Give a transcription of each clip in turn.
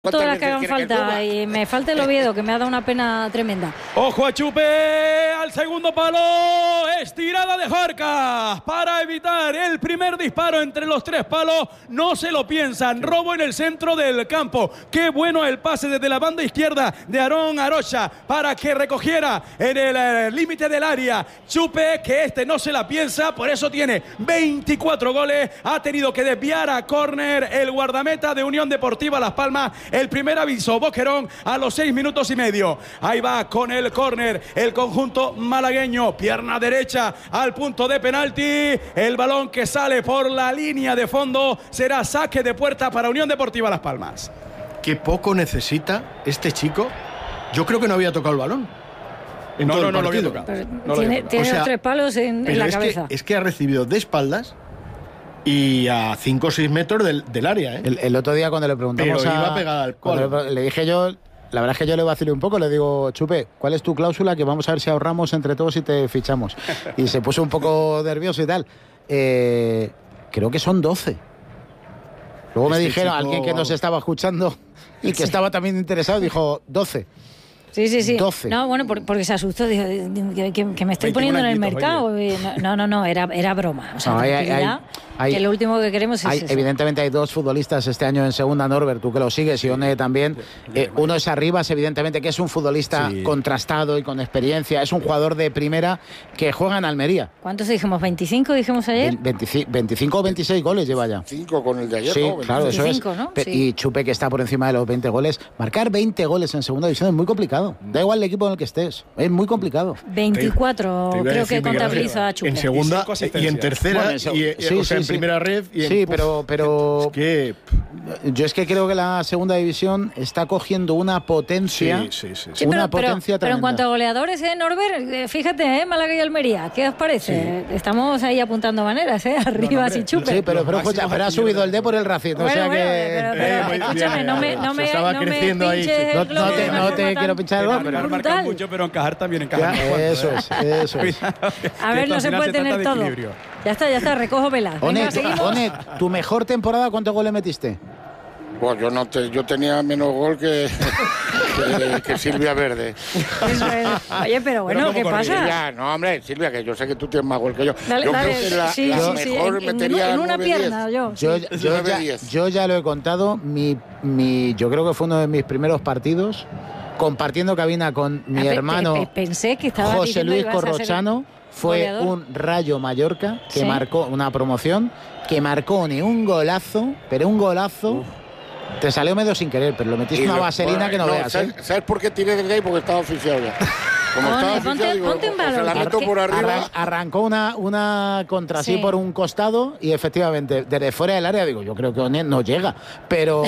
Todas las que hagan falta y me falta el Oviedo, que me ha dado una pena tremenda. Ojo a Chupe, al segundo palo, estirada de Jorca para evitar el primer disparo entre los tres palos. No se lo piensan, robo en el centro del campo. Qué bueno el pase desde la banda izquierda de Aarón Arocha para que recogiera en el límite del área. Chupe, que no se la piensa, por eso tiene 24 goles. Ha tenido que desviar a córner el guardameta de Unión Deportiva Las Palmas. El primer aviso, Boquerón, a los 6 minutos y medio. Ahí va con el córner el conjunto malagueño. Pierna derecha al punto de penalti. El balón que sale por la línea de fondo será saque de puerta para Unión Deportiva Las Palmas. Qué poco necesita este chico. Yo creo que no había tocado el balón. No lo había tocado. Tiene los tres palos en la cabeza. Es que ha recibido de espaldas y a 5 o 6 metros del área, ¿eh? El otro día cuando le preguntamos iba a pegar al palo. Le dije yo, la verdad es que yo le vacilé un poco, le digo, Chupe, ¿cuál es tu cláusula? Que vamos a ver si ahorramos entre todos y te fichamos. Y se puso un poco nervioso y tal. Creo que son 12. Luego me dijeron, alguien que nos estaba escuchando y que estaba también interesado, dijo 12. Sí. 12. No, bueno, porque se asustó, dijo, que me estoy poniendo en el mercado. No, era broma. O sea, que lo último que queremos es eso. Evidentemente hay dos futbolistas este año en segunda, Norbert, tú que lo sigues, y One también. Uno es Arribas, evidentemente, que es un futbolista contrastado y con experiencia. Es un jugador de primera que juega en Almería. ¿Cuántos dijimos? ¿25 dijimos ayer? 25 o 26 goles lleva ya. 5 con el de ayer, sí, ¿no? Claro, 25, eso es. ¿no? Y Chupe, que está por encima de los 20 goles. Marcar 20 goles en segunda división es muy complicado. Da igual el equipo en el que estés. Es muy complicado. 24 creo que contabiliza a Chupe. En segunda y en tercera, en primera red. Pero es que yo es que creo que la segunda división está cogiendo una potencia. Potencia pero en cuanto a goleadores, Norbert, fíjate, Málaga y Almería, ¿qué os parece? Sí. Estamos ahí apuntando maneras, Arribas y Chupe. Sí, pero ha subido el D por el Racing. O sea que escúchame, no me estaba creciendo ahí. No te quiero pinchar el gol. Pero marcar mucho, pero encajar también encaja. Eso es. A ver, no se puede tener todo. Ya está, recojo velas. Onet, ¿tu mejor temporada cuántos goles metiste? Pues yo tenía menos gol que Silvia Verde. Eso es. Oye, pero bueno, ¿qué pasa? Ya, no, hombre, Silvia, que yo sé que tú tienes más gol que yo. Dale, creo que la mejor metería en una 9, pierna, 10. Yo ya lo he contado. Yo creo que fue uno de mis primeros partidos compartiendo cabina con mi hermano pensé que estaba José Luis Corrochano. Fue un Rayo Mallorca que marcó una promoción, que marcó un golazo, pero un golazo. Te salió medio sin querer, pero lo metiste una vaselina que no veas. ¿Sabes por qué tiré desde ahí? Porque estaba oficial ya. Ponte en valor. La meto por arriba. Arrancó una contra así por un costado y efectivamente desde fuera del área digo, yo creo que Onet no llega, pero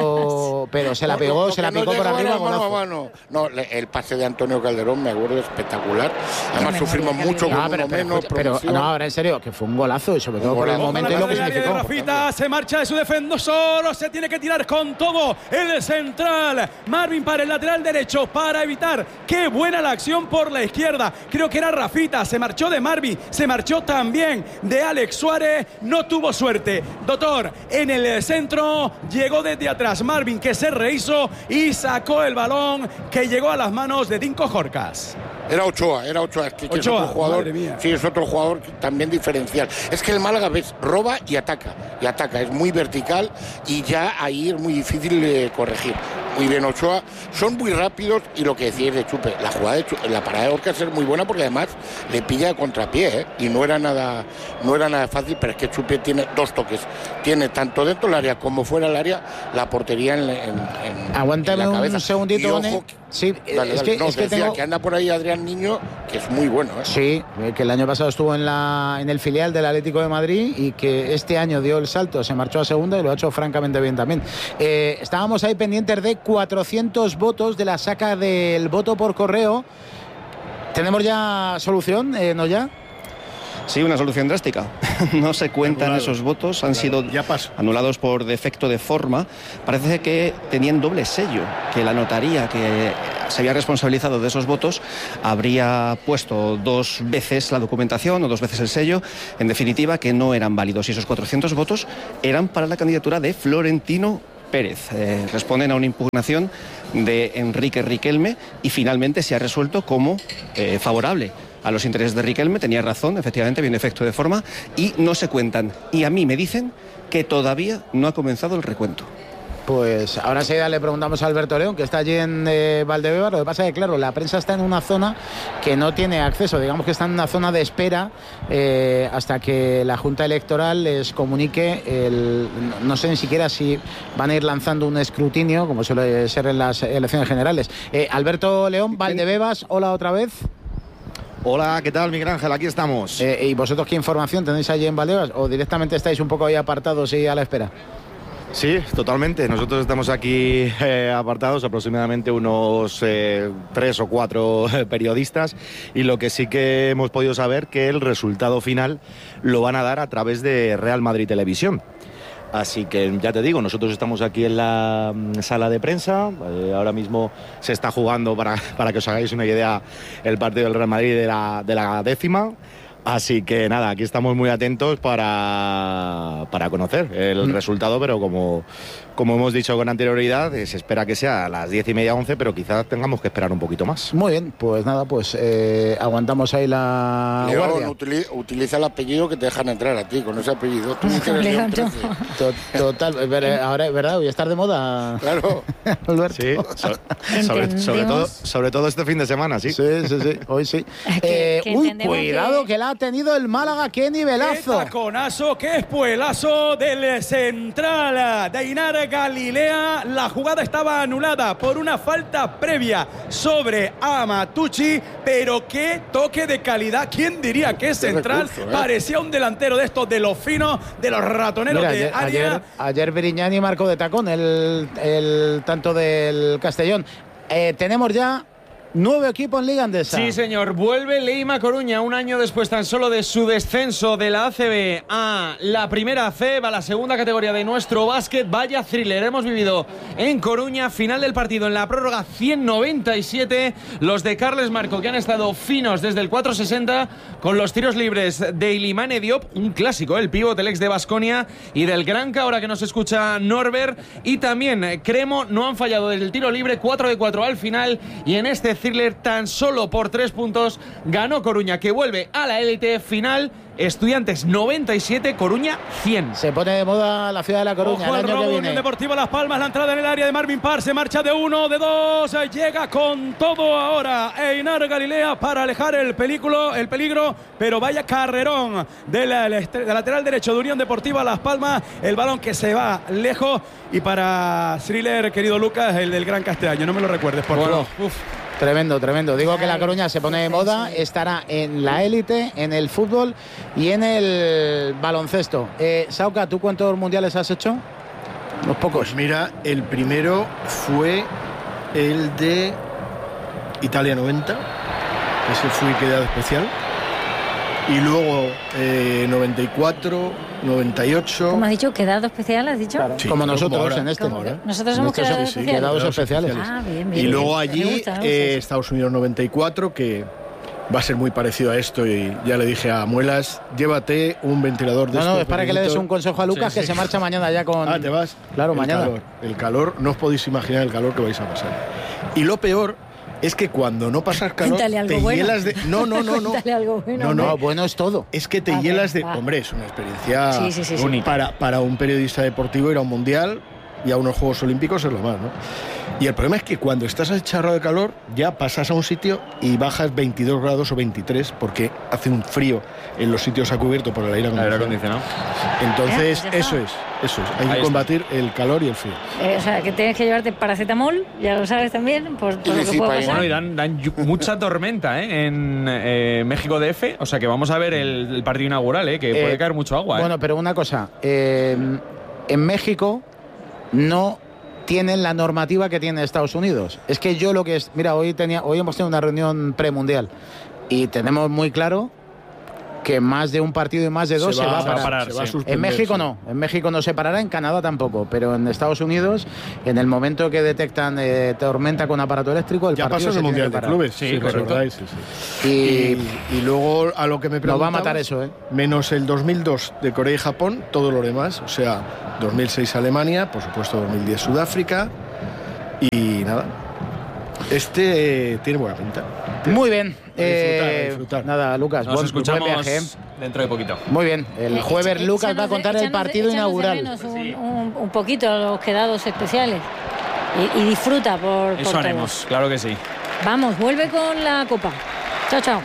se la pegó, se la picó por arriba. No, el pase de Antonio Calderón me acuerdo espectacular. Además sufrimos mucho con uno menos. Pero no, ahora en serio, que fue un golazo y sobre todo por el momento y lo que significó. Rafita se marcha de su defensor, solo se tiene que tirar con todo el central. Marvin para el lateral derecho para evitar. Qué buena la acción por la izquierda, creo que era Rafita, se marchó de Marvin, se marchó también de Alex Suárez, no tuvo suerte. Doctor, en el centro, llegó desde atrás Marvin, que se rehizo y sacó el balón que llegó a las manos de Dinko Jorcas. Era Ochoa, es que es otro jugador. Sí, es otro jugador también diferencial. Es que el Málaga, ves, roba y ataca, es muy vertical y ya ahí es muy difícil corregir. Muy bien Ochoa, son muy rápidos y lo que decís de Chupe, la jugada la parada de Orcas es muy buena porque además le pilla de contrapié, y no era nada fácil, pero es que Chupe tiene dos toques, tiene tanto dentro del área como fuera del área la portería Aguántame en la cabeza. Un segundito, ojo, sí, dale. Es que tengo... que anda por ahí Adrián Niño, que es muy bueno, Sí, que el año pasado estuvo en el filial del Atlético de Madrid y que este año dio el salto, se marchó a segunda y lo ha hecho francamente bien también. Estábamos ahí pendientes de 400 votos de la saca del voto por correo. ¿Tenemos ya solución, no ya? Sí, una solución drástica. No se cuentan esos votos, han sido anulados por defecto de forma. Parece que tenían doble sello, que la notaría que se había responsabilizado de esos votos habría puesto 2 veces la documentación o 2 veces el sello. En definitiva, que no eran válidos. Y esos 400 votos eran para la candidatura de Florentino Pérez. Responden a una impugnación de Enrique Riquelme y finalmente se ha resuelto como favorable a los intereses de Riquelme. Tenía razón, efectivamente, viene efecto de forma y no se cuentan. Y a mí me dicen que todavía no ha comenzado el recuento. Pues ahora sí le preguntamos a Alberto León, que está allí en Valdebebas. Lo que pasa es que, claro, la prensa está en una zona que no tiene acceso, digamos que está en una zona de espera hasta que la Junta Electoral les comunique, no sé ni siquiera si van a ir lanzando un escrutinio, como suele ser en las elecciones generales. Alberto León, Valdebebas, hola otra vez. Hola, ¿qué tal, Miguel Ángel? Aquí estamos. ¿Y vosotros qué información tenéis allí en Valdebebas? ¿O directamente estáis un poco ahí apartados y a la espera? Sí, totalmente. Nosotros estamos aquí apartados, aproximadamente unos 3 o 4 periodistas, y lo que sí que hemos podido saber que el resultado final lo van a dar a través de Real Madrid Televisión. Así que ya te digo, nosotros estamos aquí en la sala de prensa. Ahora mismo se está jugando, para que os hagáis una idea, el partido del Real Madrid de la 10ª. Así que nada, aquí estamos muy atentos para conocer el resultado, pero como hemos dicho con anterioridad, se espera que sea a las 10:30, 11, pero quizás tengamos que esperar un poquito más. Muy bien, pues nada, pues aguantamos ahí la guardia. Utiliza el apellido que te dejan entrar a ti, con ese apellido. Tú Total, ahora es verdad, voy a estar de moda. Claro. Alberto. Sí, sobre todo este fin de semana, sí. Sí, hoy sí. Cuidado que la ha tenido el Málaga, qué nivelazo. Qué taconazo, qué espuelazo del central de Einar Galilea. La jugada estaba anulada por una falta previa sobre Amatucci, pero qué toque de calidad. ¿Quién diría que central? Parecía un delantero de estos, de los finos, de los ratoneros. Mira, de área. Ayer Brignani marcó de tacón el tanto del Castellón. Tenemos ya 9 equipos en Liga Endesa. Sí, señor. Vuelve Leima Coruña un año después tan solo de su descenso de la ACB a la primera C, a la segunda categoría de nuestro básquet. Vaya thriller hemos vivido en Coruña. Final del partido en la prórroga 197. Los de Carles Marco, que han estado finos desde el 4.60 con los tiros libres de Ilimane Diop, un clásico, el pívot, el ex de Baskonia, y del Granca, ahora que nos escucha Norbert. Y también Cremo no han fallado desde el tiro libre, 4 de 4 al final. Y en este thriller tan solo por 3 puntos ganó Coruña, que vuelve a la élite. Final Estudiantes 97, Coruña 100. Se pone de moda la ciudad de La Coruña. Ojo el año robo, que viene. Unión Deportiva Las Palmas, la entrada en el área de Marvin Parr, se marcha de 1, de 2, llega con todo ahora Einar Galilea para alejar el peligro, pero vaya carrerón del lateral derecho de Unión Deportiva Las Palmas, el balón que se va lejos, y para thriller, querido Lucas, el del Gran Castellano, no me lo recuerdes, por favor. Tremendo. Digo que La Coruña se pone de moda, estará en la élite, en el fútbol y en el baloncesto. Sauca, ¿tú cuántos mundiales has hecho? Unos pocos. Pues mira, el primero fue el de Italia 90, ese fui quedado especial. Y luego 94, 98... ¿Cómo has dicho? ¿Quedado especial has dicho? Claro. Sí, como nosotros como en este. Nosotros somos quedados especiales. Quedados especiales. Ah, bien. Y luego allí, gusta, Estados Unidos 94, que va a ser muy parecido a esto, y ya le dije a Muelas, llévate un ventilador de estos. No, es para que le des un consejo a Lucas, que se marcha mañana ya con... Ah, ¿te vas? Claro, mañana. El calor, no os podéis imaginar el calor que vais a pasar. Y lo peor es que cuando no pasas calor te hielas de... No. Algo bueno. No, bueno es todo. Es que te hielas de... Hombre, es una experiencia única. Para un periodista deportivo ir a un mundial y a unos Juegos Olímpicos es lo más, ¿no? Y el problema es que cuando estás al charro de calor ya pasas a un sitio y bajas 22 grados o 23 porque hace un frío en los sitios a cubierto por el aire acondicionado. Entonces, eso es. Hay que combatir el calor y el frío. O sea, que tienes que llevarte paracetamol, ya lo sabes también, por lo que puede pasar. Bueno, y dan mucha tormenta en México DF, o sea que vamos a ver el partido inaugural, que puede caer mucho agua. Bueno, pero una cosa, en México no tienen la normativa que tiene Estados Unidos. Es que yo lo que es... Mira, hoy hemos tenido una reunión premundial y tenemos muy claro que más de un partido y más de dos se va a parar. En México no, en México no se parará, en Canadá tampoco, pero en Estados Unidos, en el momento que detectan tormenta con aparato eléctrico, el ya partido pasó en el Mundial de Clubes. Sí, correcto. Y luego a lo que me preguntaba, nos va a matar eso, menos el 2002 de Corea y Japón, todo lo demás, o sea, 2006 Alemania, por supuesto 2010 Sudáfrica y nada. Tiene buena pinta. Muy bien. Disfrutar. Nada, Lucas, nos escuchamos viaje. Dentro de poquito. Muy bien. El jueves Lucas va a contar el partido inaugural. Un poquito los quedados especiales. Y disfruta por eso por haremos, todos. claro que sí. Vamos, vuelve con la copa. Chao, chao.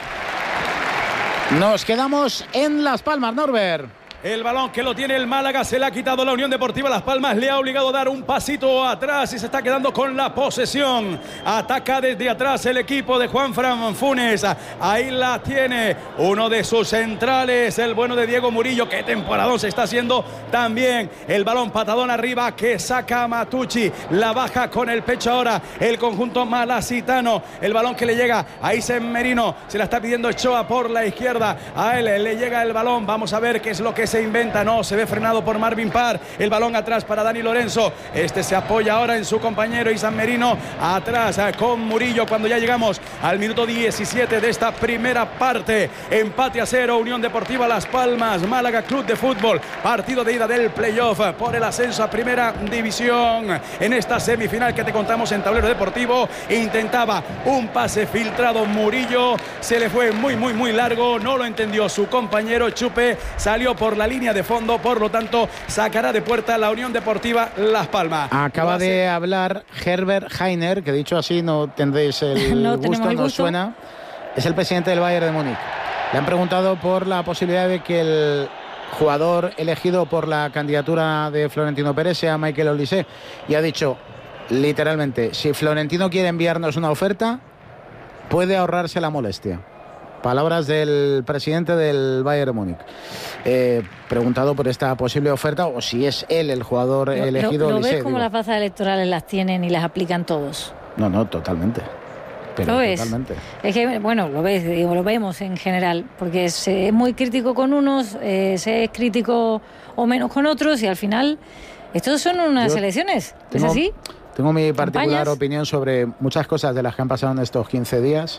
Nos quedamos en Las Palmas, Norbert. El balón que lo tiene el Málaga se le ha quitado la Unión Deportiva Las Palmas, le ha obligado a dar un pasito atrás y se está quedando con la posesión. Ataca desde atrás el equipo de Juanfran Funes. Ahí la tiene uno de sus centrales, el bueno de Diego Murillo. Qué temporadón se está haciendo también. El balón patadón arriba que saca Matucci. La baja con el pecho ahora el conjunto malacitano. El balón que le llega a Isen Merino. Se la está pidiendo Ochoa por la izquierda. A él le llega el balón. Vamos a ver qué es lo que se inventa. No, se ve frenado por Marvin Parr. El balón atrás para Dani Lorenzo. Este se apoya ahora en su compañero Isen Merino. Atrás con Murillo cuando ya llegamos al minuto 17 de esta primera parte. Empate a 0, Unión Deportiva Las Palmas, Málaga Club de Fútbol. Partido de ida del playoff por el ascenso a Primera División. En esta semifinal que te contamos en Tablero Deportivo, intentaba un pase filtrado Murillo. Se le fue muy largo. No lo entendió su compañero. Chupe salió por la línea de fondo, por lo tanto sacará de puerta la Unión Deportiva Las Palmas. Acaba de hablar Herbert Hainer, que dicho así no tendréis el gusto, no suena. Es el presidente del Bayern de Múnich. Le han preguntado por la posibilidad de que el jugador elegido por la candidatura de Florentino Pérez sea Michael Olise, y ha dicho literalmente: si Florentino quiere enviarnos una oferta, puede ahorrarse la molestia. Palabras del presidente del Bayern de Múnich. Preguntado por esta posible oferta, o si es él el jugador elegido. ¿Lo ves como las bazas electorales las tienen y las aplican todos? No, totalmente. Pero ¿lo ves? Totalmente. Es que, bueno, lo vemos en general, porque es muy crítico con unos, se es crítico o menos con otros, y al final, estos son unas elecciones. ¿Es así? Tengo mi particular opinión sobre muchas cosas de las que han pasado en estos 15 días.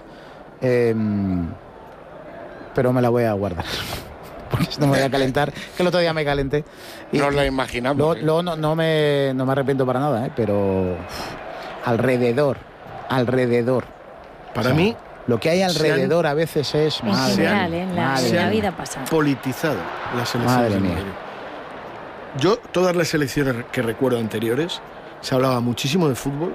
Pero me la voy a guardar porque no me voy a calentar, que el otro día me calenté y nos la imaginamos. Luego no me arrepiento para nada, pero alrededor para mí lo que hay alrededor a veces es en general, en la vida pasa politizado las elecciones. Madre mía. Yo todas las elecciones que recuerdo anteriores se hablaba muchísimo de fútbol,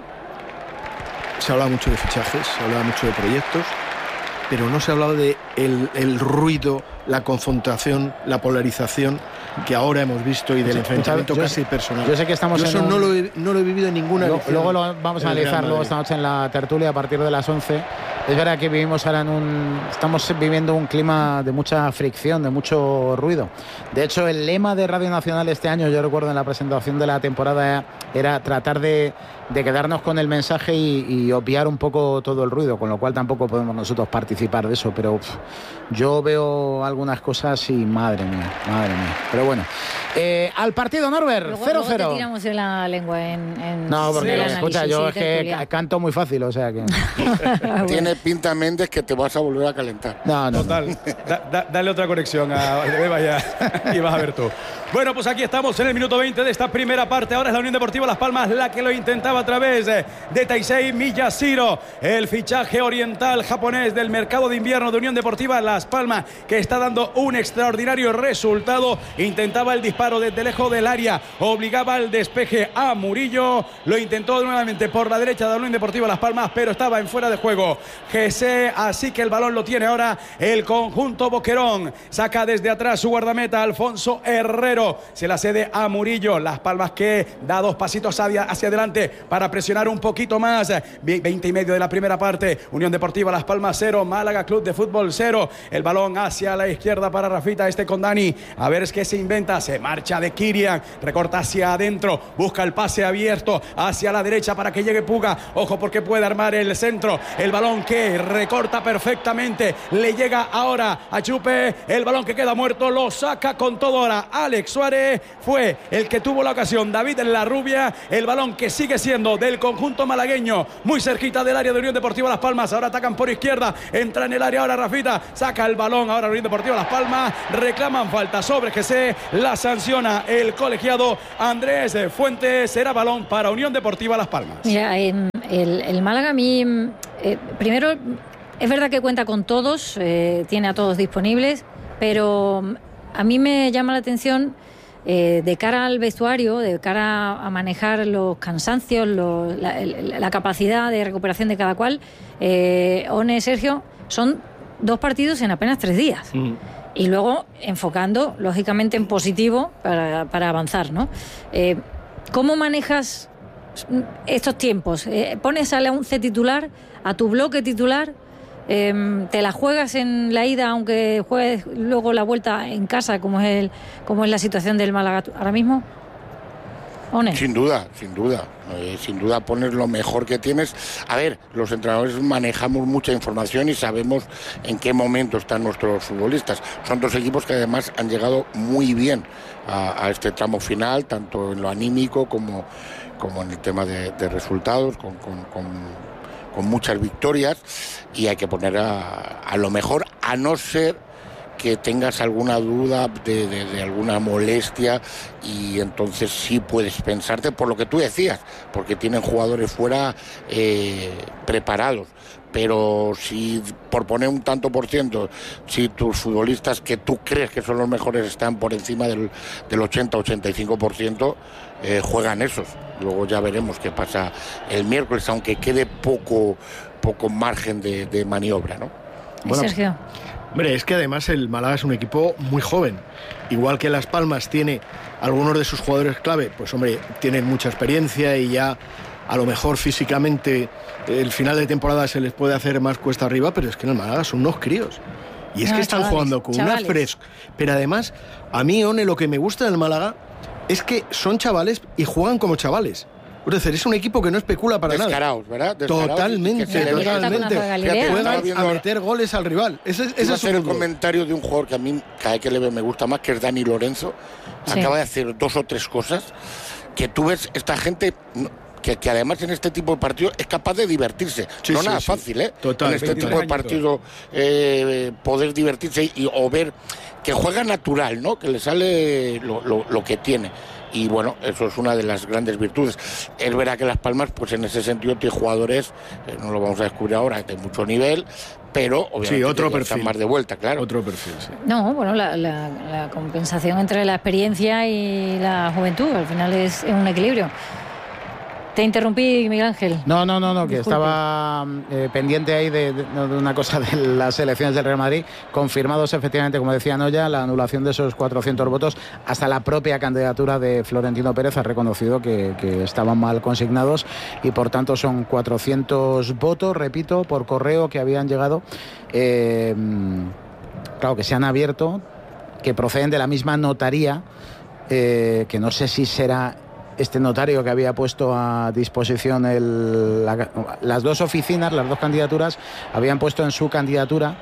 se hablaba mucho de fichajes, se hablaba mucho de proyectos, pero no se ha hablado de el ruido, la confrontación, la polarización que ahora hemos visto y del enfrentamiento casi personal. Yo sé que estamos eso no lo he vivido en ninguna elección. Luego lo vamos a analizar, luego esta noche en la tertulia a partir de las 11. Es verdad que vivimos ahora estamos viviendo un clima de mucha fricción, de mucho ruido. De hecho, el lema de Radio Nacional este año, yo recuerdo en la presentación de la temporada, era tratar de quedarnos con el mensaje y obviar un poco todo el ruido, con lo cual tampoco podemos nosotros participar de eso, pero yo veo algunas cosas y madre mía. Pero bueno, al partido, Norbert, 0-0. Luego te tiramos en la lengua no, porque escucha, yo es que canto muy fácil, o sea que tiene pinta Méndez que te vas a volver a calentar. No. Total, dale otra conexión a Valdebeba y vas a ver tú. Bueno, pues aquí estamos en el minuto 20 de esta primera parte. Ahora es la Unión Deportiva Las Palmas la que lo intentaba a través de Taisei Miyashiro, el fichaje oriental japonés del mercado de invierno de Unión Deportiva Las Palmas, que está dando un extraordinario resultado. Intentaba el disparo desde lejos del área, obligaba al despeje a Murillo, lo intentó nuevamente por la derecha de la Unión Deportiva Las Palmas, pero estaba en fuera de juego Gese, así que el balón lo tiene ahora el conjunto boquerón. Saca desde atrás su guardameta Alfonso Herrero, se la cede a Murillo. Las Palmas que da dos pasitos hacia adelante para presionar un poquito más. 20 y medio de la primera parte. Unión Deportiva Las Palmas 0, Málaga Club de Fútbol 0. El balón hacia la izquierda para Rafita, con Dani. A ver es que se inventa, se marcha de Kirian, recorta hacia adentro, busca el pase abierto hacia la derecha para que llegue Puga. Ojo porque puede armar el centro. El balón que recorta perfectamente, le llega ahora a Chupe, el balón que queda muerto, lo saca con todo ahora Alex Suárez, fue el que tuvo la ocasión, David Larrubia, el balón que sigue siendo del conjunto malagueño, muy cerquita del área de Unión Deportiva Las Palmas, ahora atacan por izquierda, entra en el área ahora Rafita, saca el balón ahora Unión Deportiva Las Palmas, reclaman falta sobre GC, la sanciona el colegiado Andrés Fuentes, será balón para Unión Deportiva Las Palmas. Mira, el Málaga a mí, primero, es verdad que cuenta con todos, tiene a todos disponibles, pero a mí me llama la atención de cara al vestuario, de cara a manejar los cansancios, la capacidad de recuperación de cada cual. One, Sergio, son 2 partidos en apenas 3 días. Y luego enfocando, lógicamente, en positivo para avanzar, ¿no? ¿Cómo manejas estos tiempos? ¿Pones al 11 titular, a tu bloque titular? ¿Te la juegas en la ida aunque juegues luego la vuelta en casa, como es la situación del Málaga ahora mismo? ¿One? Sin duda pones lo mejor que tienes. A ver, los entrenadores manejamos mucha información y sabemos en qué momento están nuestros futbolistas. Son 2 equipos que además han llegado muy bien a este tramo final, tanto en lo anímico como en el tema de resultados, con muchas victorias, y hay que poner a lo mejor, a no ser que tengas alguna duda de alguna molestia, y entonces sí puedes pensarte por lo que tú decías, porque tienen jugadores fuera preparados. Pero si, por poner un tanto por ciento, si tus futbolistas que tú crees que son los mejores están por encima del 80-85%, juegan esos. Luego ya veremos qué pasa el miércoles, aunque quede poco margen de maniobra, ¿no? Bueno, Sergio. Hombre, es que además el Málaga es un equipo muy joven. Igual que Las Palmas tiene algunos de sus jugadores clave, pues hombre, tienen mucha experiencia y ya a lo mejor físicamente el final de temporada se les puede hacer más cuesta arriba, pero es que en el Málaga son unos críos. Y es que están jugando con una fresca. Pero además, a mí, One, lo que me gusta del Málaga es que son chavales y juegan como chavales. Es decir, es un equipo que no especula para Descarados, nada. ¿verdad? Totalmente. Juegan a meter goles al rival. Ese es el comentario de un jugador que a mí cada vez que le veo me gusta más, que es Dani Lorenzo. Sí. Acaba de hacer 2 o 3 cosas que tú ves esta gente que además en este tipo de partidos es capaz de divertirse. Sí, no nada fácil, ¿eh? Total, en este tipo de partidos poder divertirse o ver que juega natural, ¿no? Que le sale lo que tiene. Y bueno, eso es una de las grandes virtudes. Es verdad que Las Palmas, pues en ese sentido, tiene jugadores, no lo vamos a descubrir ahora, de mucho nivel, pero obviamente sí, otro perfil. Están más de vuelta, claro. Otro perfil, sí. No, bueno, la compensación entre la experiencia y la juventud, al final es un equilibrio. Te interrumpí, Miguel Ángel. No, que disculpe. Estaba pendiente ahí de una cosa de las elecciones del Real Madrid. Confirmados efectivamente, como decía Noya, la anulación de esos 400 votos. Hasta la propia candidatura de Florentino Pérez ha reconocido que estaban mal consignados y por tanto son 400 votos, repito, por correo que habían llegado. Claro, que se han abierto, que proceden de la misma notaría, que no sé si será este notario que había puesto a disposición las 2 oficinas, las 2 candidaturas, habían puesto en su candidatura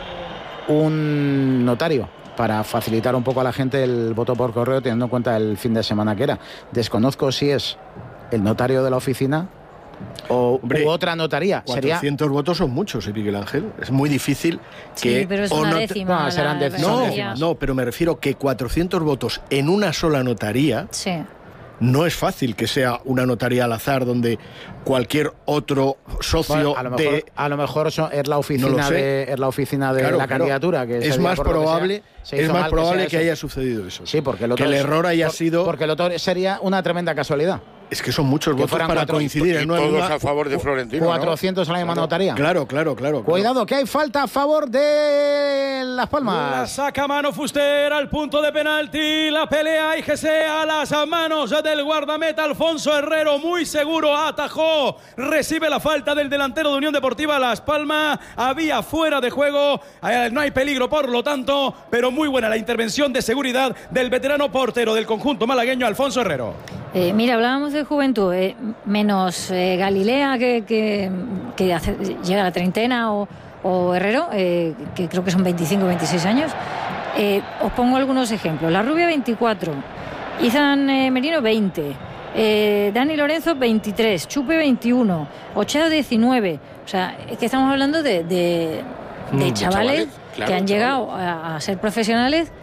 un notario para facilitar un poco a la gente el voto por correo, teniendo en cuenta el fin de semana que era. Desconozco si es el notario de la oficina u otra notaría. 400 votos son muchos, Miguel Ángel. Es muy difícil que... Sí, pero es una décima. Serán décimas. No, pero me refiero que 400 votos en una sola notaría... Sí. No es fácil que sea una notaría al azar donde cualquier otro socio a lo mejor es la oficina de la candidatura, que es más probable que haya sucedido eso. Sí, porque que el error haya sido, porque el otro sería una tremenda casualidad. Es que son muchos votos para coincidir en todos a favor de Florentino, 400 en la misma notaría. Claro. Cuidado, que hay falta a favor de Las Palmas. La saca mano Fuster al punto de penalti. La pelea y que sea a las manos del guardameta Alfonso Herrero. Muy seguro, atajó. Recibe la falta del delantero de Unión Deportiva Las Palmas. Había fuera de juego. No hay peligro, por lo tanto, pero muy buena la intervención de seguridad del veterano portero del conjunto malagueño, Alfonso Herrero. Mira, hablábamos de juventud, menos Galilea, que llega a la treintena, o Herrero, que creo que son 25 o 26 años. Os pongo algunos ejemplos. La Rubia, 24. Izan Merino, 20. Dani Lorenzo, 23. Chupe, 21. Ochea, 19. O sea, es que estamos hablando de chavales claro, que han llegado a ser profesionales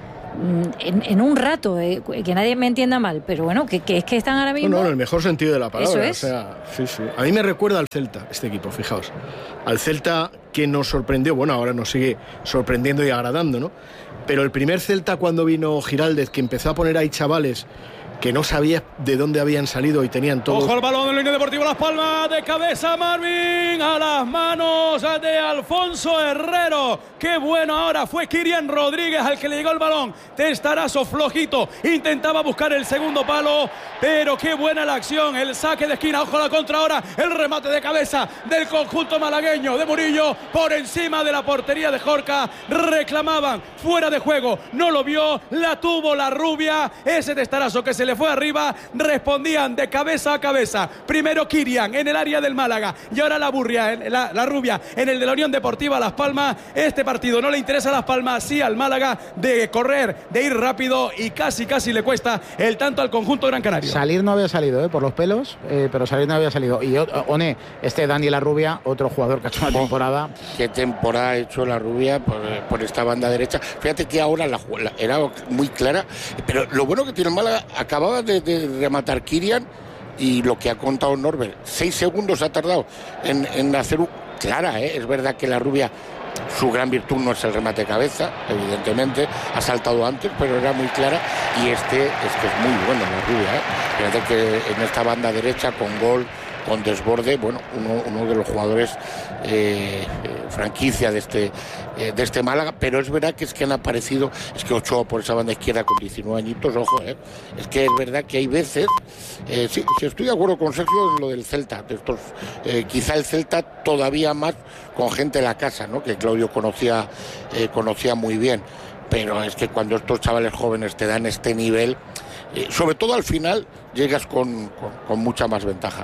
en un rato, que nadie me entienda mal, pero bueno, que es que están ahora mismo... No, en el mejor sentido de la palabra. Eso es. O sea, sí. A mí me recuerda al Celta, este equipo, fijaos. Al Celta que nos sorprendió, bueno, ahora nos sigue sorprendiendo y agradando, ¿no? Pero el primer Celta cuando vino Giraldez, que empezó a poner ahí chavales que no sabía de dónde habían salido y tenían todo. Ojo al balón del Unión Deportivo Las Palmas, de cabeza Marvin, a las manos de Alfonso Herrero. Qué bueno ahora, fue Kirian Rodríguez al que le llegó el balón. Testarazo flojito, intentaba buscar el segundo palo, pero qué buena la acción, el saque de esquina, ojo a la contra ahora, el remate de cabeza del conjunto malagueño de Murillo, por encima de la portería de Jorca, reclamaban fuera de juego, no lo vio, la tuvo la Rubia, ese testarazo que se le fue arriba, respondían de cabeza a cabeza. Primero Kirian en el área del Málaga y ahora la Rubia en el de la Unión Deportiva Las Palmas. Este partido no le interesa a Las Palmas, sí al Málaga, de correr, de ir rápido, y casi le cuesta el tanto al conjunto Gran Canario. Salir no había salido, por los pelos, pero salir no había salido. Y One, Dani La Rubia, otro jugador que ha hecho una temporada. ¿Qué temporada ha hecho La Rubia por esta banda derecha? Fíjate que ahora era muy clara, pero lo bueno que tiene el Málaga, acababa de rematar Kirian, y lo que ha contado Norbert, 6 segundos ha tardado en hacer clara, es verdad que La Rubia, su gran virtud no es el remate de cabeza, evidentemente, ha saltado antes, pero era muy clara, y es que es muy bueno La Rubia, Fíjate que en esta banda derecha, con gol, con desborde, bueno, uno de los jugadores franquicia de este Málaga, pero es verdad que han aparecido, es que Ochoa por esa banda izquierda con 19 añitos, ojo, es que es verdad que hay veces, sí, estoy de acuerdo con Sergio en lo del Celta, quizá el Celta todavía más con gente de la casa, ¿no? Que Claudio conocía muy bien, pero es que cuando estos chavales jóvenes te dan este nivel, sobre todo al final, llegas con mucha más ventaja.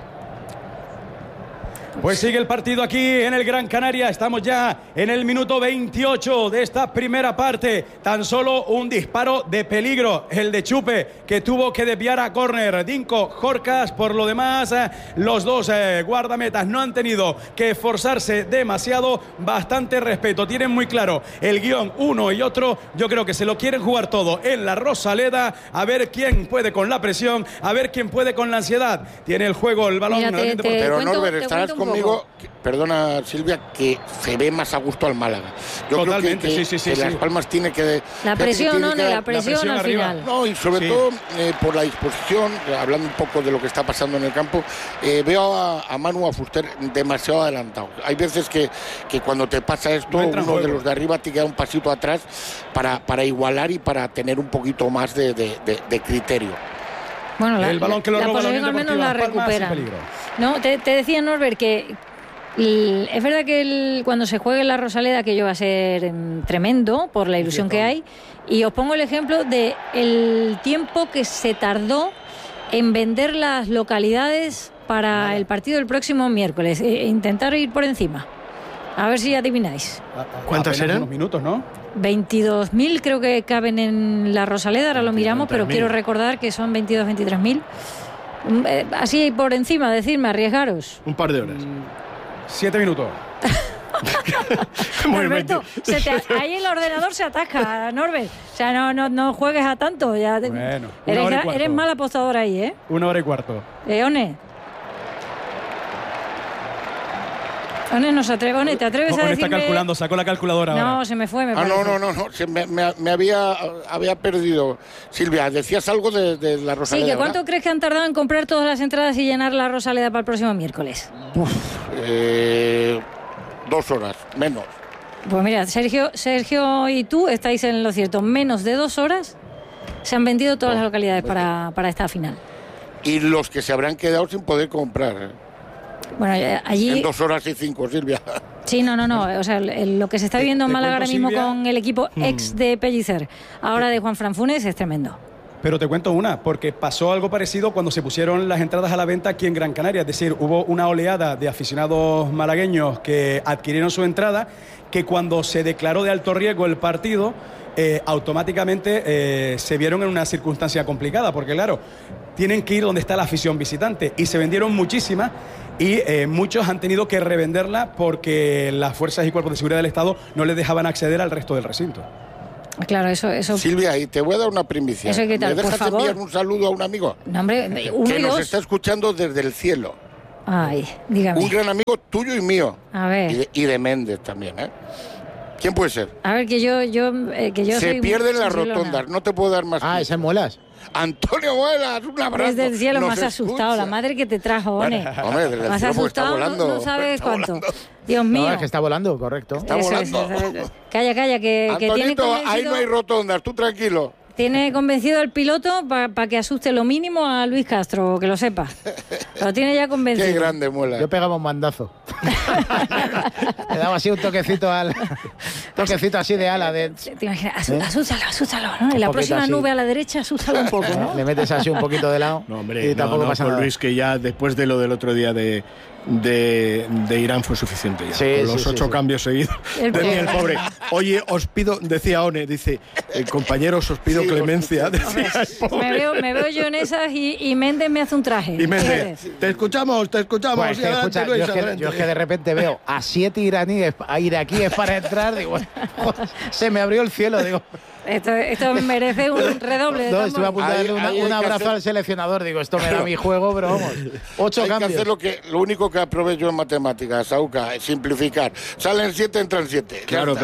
Pues sigue el partido aquí en el Gran Canaria. Estamos ya en el minuto 28 de esta primera parte. Tan solo un disparo de peligro, el de Chupe, que tuvo que desviar a córner. Dinko Jorcas, por lo demás, los dos guardametas no han tenido que esforzarse demasiado. Bastante respeto, tienen muy claro el guión uno y otro. Yo creo que se lo quieren jugar todo en la Rosaleda, a ver quién puede con la presión, a ver quién puede con la ansiedad. Tiene el juego, el balón. Mira, pero Norbert, estarás conmigo, perdona Silvia, que se ve más a gusto al Málaga. Yo totalmente, creo que Las Palmas tiene que... La presión, ¿no? La presión al final. No, y sobre todo por la disposición, hablando un poco de lo que está pasando en el campo, veo a Manu, a Fuster demasiado adelantado. Hay veces que cuando te pasa esto, uno de los de arriba te queda un pasito atrás para igualar y para tener un poquito más de criterio. Bueno, el balón que lo roba la Unión al menos Deportiva la recupera. No, te decía, Norbert, que es verdad que cuando se juegue en la Rosaleda, que ello va a ser tremendo por la ilusión que hay, y os pongo el ejemplo de el tiempo que se tardó en vender las localidades para el partido del próximo miércoles. Intentar ir por encima. A ver si adivináis. ¿Cuántas eran? Unos minutos, ¿no? 22.000 creo que caben en la Rosaleda, ahora lo miramos, pero quiero recordar que son 23.000. Así por encima, decirme, arriesgaros. Un par de horas. 7 minutos. Norberto, ahí el ordenador se atasca, Norbert. O sea, no juegues a tanto. Ya bueno, eres mal apostador ahí, ¿eh? 1 hora y cuarto. One, ¿te atreves a decirme? Está calculando, sacó la calculadora. No, ahora. Se me fue, me parece. No. Me había perdido. Silvia, decías algo de la Rosaleda. Sí, que ¿cuánto crees que han tardado en comprar todas las entradas y llenar la Rosaleda para el próximo miércoles? 2 horas, menos. Pues mira, Sergio y tú estáis en lo cierto. Menos de 2 horas se han vendido todas las localidades para esta final. Y los que se habrán quedado sin poder comprar, Bueno, allí... En 2 horas y 5, Silvia. Sí, no. O sea, lo que se está viviendo en Málaga ahora mismo, Silvia, con el equipo ex de Pellicer, ahora de Juan Fran Funes, es tremendo. Pero te cuento una, porque pasó algo parecido cuando se pusieron las entradas a la venta aquí en Gran Canaria. Es decir, hubo una oleada de aficionados malagueños que adquirieron su entrada, que cuando se declaró de alto riesgo el partido, automáticamente se vieron en una circunstancia complicada, porque claro, tienen que ir donde está la afición visitante, y se vendieron muchísimas, y muchos han tenido que revenderla porque las fuerzas y cuerpos de seguridad del Estado no les dejaban acceder al resto del recinto. Claro, eso... Silvia, y te voy a dar una primicia. Eso, ¿qué tal? ¿Me dejas enviar un saludo a un amigo? No, hombre, que nos está escuchando desde el cielo. Ay, dígame. Un gran amigo tuyo y mío. A ver. Y de Méndez también, ¿eh? ¿Quién puede ser? A ver, que yo se pierden las rotondas, no te puedo dar más. Ah, ese Muelas. Antonio Muelas, un abrazo. Desde el cielo me has asustado, la madre que te trajo, One. Hombre, desde el cielo asustado, está volando. No sabes cuánto. Volando. Dios mío. No, es que está volando, correcto. Está volando. Calla, que tiene convencido... ahí no hay rotondas, tú tranquilo. Tiene convencido al piloto para que asuste lo mínimo a Luis Castro, que lo sepa. Lo tiene ya convencido. Qué grande, Muela. Yo pegaba un mandazo. Le daba así un toquecito así de ala. Te imaginas, asústalo, ¿no? En la próxima nube a la derecha, asústalo un poco, ¿no? Le metes así un poquito de lado. No, hombre, y tampoco pasa nada. Luis, que ya después de lo del otro día de Irán fue suficiente ya. Sí, con los 8 cambios seguidos. El pobre. Oye, os pido, decía One, dice, compañeros, os pido clemencia. Decía me veo yo en esas y Méndez me hace un traje. Y Méndez, te escuchamos. Pues que, escucha, yo es que de repente veo a 7 iraquíes para entrar, digo, se me abrió el cielo, digo. Esto merece un redoble de tambor. Estuve a punto de darle un abrazo al seleccionador. Digo, esto me da mi juego, pero vamos. 8 cambios. Hay que hacer lo único que aprobé yo en matemáticas, Sauca, simplificar. Salen 7, entran 7. Claro.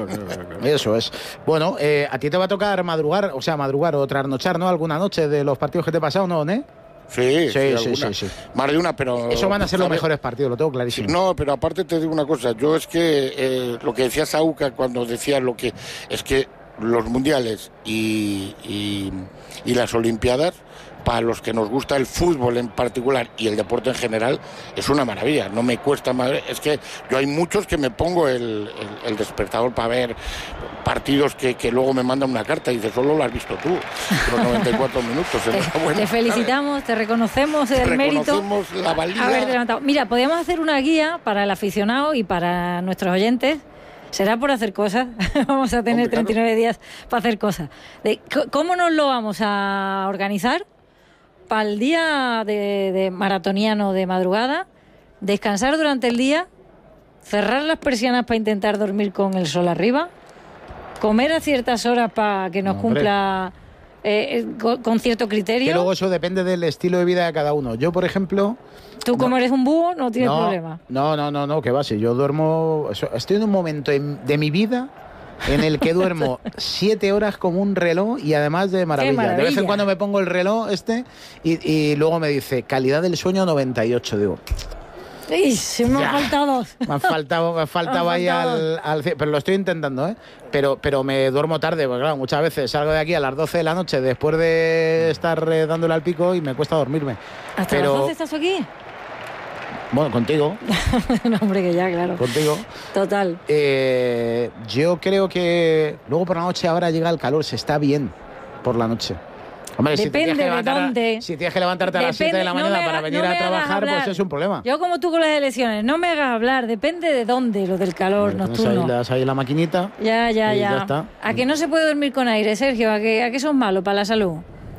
Eso es. Bueno, a ti te va a tocar madrugar o trasnochar, ¿no? Alguna noche de los partidos que te he pasado, ¿no? Sí. Más de una, pero... Eso van a ser los mejores partidos, lo tengo clarísimo. No, pero aparte te digo una cosa. Yo es que lo que decía Sauca cuando decía es que los mundiales y las olimpiadas, para los que nos gusta el fútbol en particular y el deporte en general, es una maravilla. No me cuesta más. Es que yo hay muchos que me pongo el despertador para ver partidos que luego me mandan una carta y dice, solo lo has visto tú, los 94 minutos. Te felicitamos, te reconocemos el mérito. La valía. Haberte levantado. Mira, podríamos hacer una guía para el aficionado y para nuestros oyentes. Será por hacer cosas. Vamos a tener 39 días para hacer cosas. ¿Cómo nos lo vamos a organizar? Para el día de maratoniano de madrugada, descansar durante el día, cerrar las persianas para intentar dormir con el sol arriba, comer a ciertas horas para que nos cumpla con cierto criterio. Que luego eso depende del estilo de vida de cada uno. Yo, por ejemplo... Tú como eres un búho no tienes problema. No, que va, si yo duermo... Estoy en un momento de mi vida en el que duermo 7 horas como un reloj y además de maravilla. De vez en cuando me pongo el reloj y luego me dice, calidad del sueño 98, digo... Sí, me han faltado. Me faltaba ahí al... Pero lo estoy intentando, ¿eh? Pero me duermo tarde, porque claro, muchas veces salgo de aquí a las 12 de la noche después de estar dándole al pico y me cuesta dormirme. ¿Hasta las 12 estás aquí? Bueno, contigo. No, hombre, que ya, claro. Contigo. Total. Yo creo que luego por la noche ahora llega el calor, se está bien por la noche. Hombre, depende de dónde. Si tienes que levantarte a las 7 de la mañana para venir a trabajar, pues es un problema. Yo como tú con las elecciones, no me hagas hablar, depende de dónde, lo del calor nocturno. Ahí la maquinita. Ya está. ¿A que no se puede dormir con aire, Sergio? ¿A que son malos para la salud?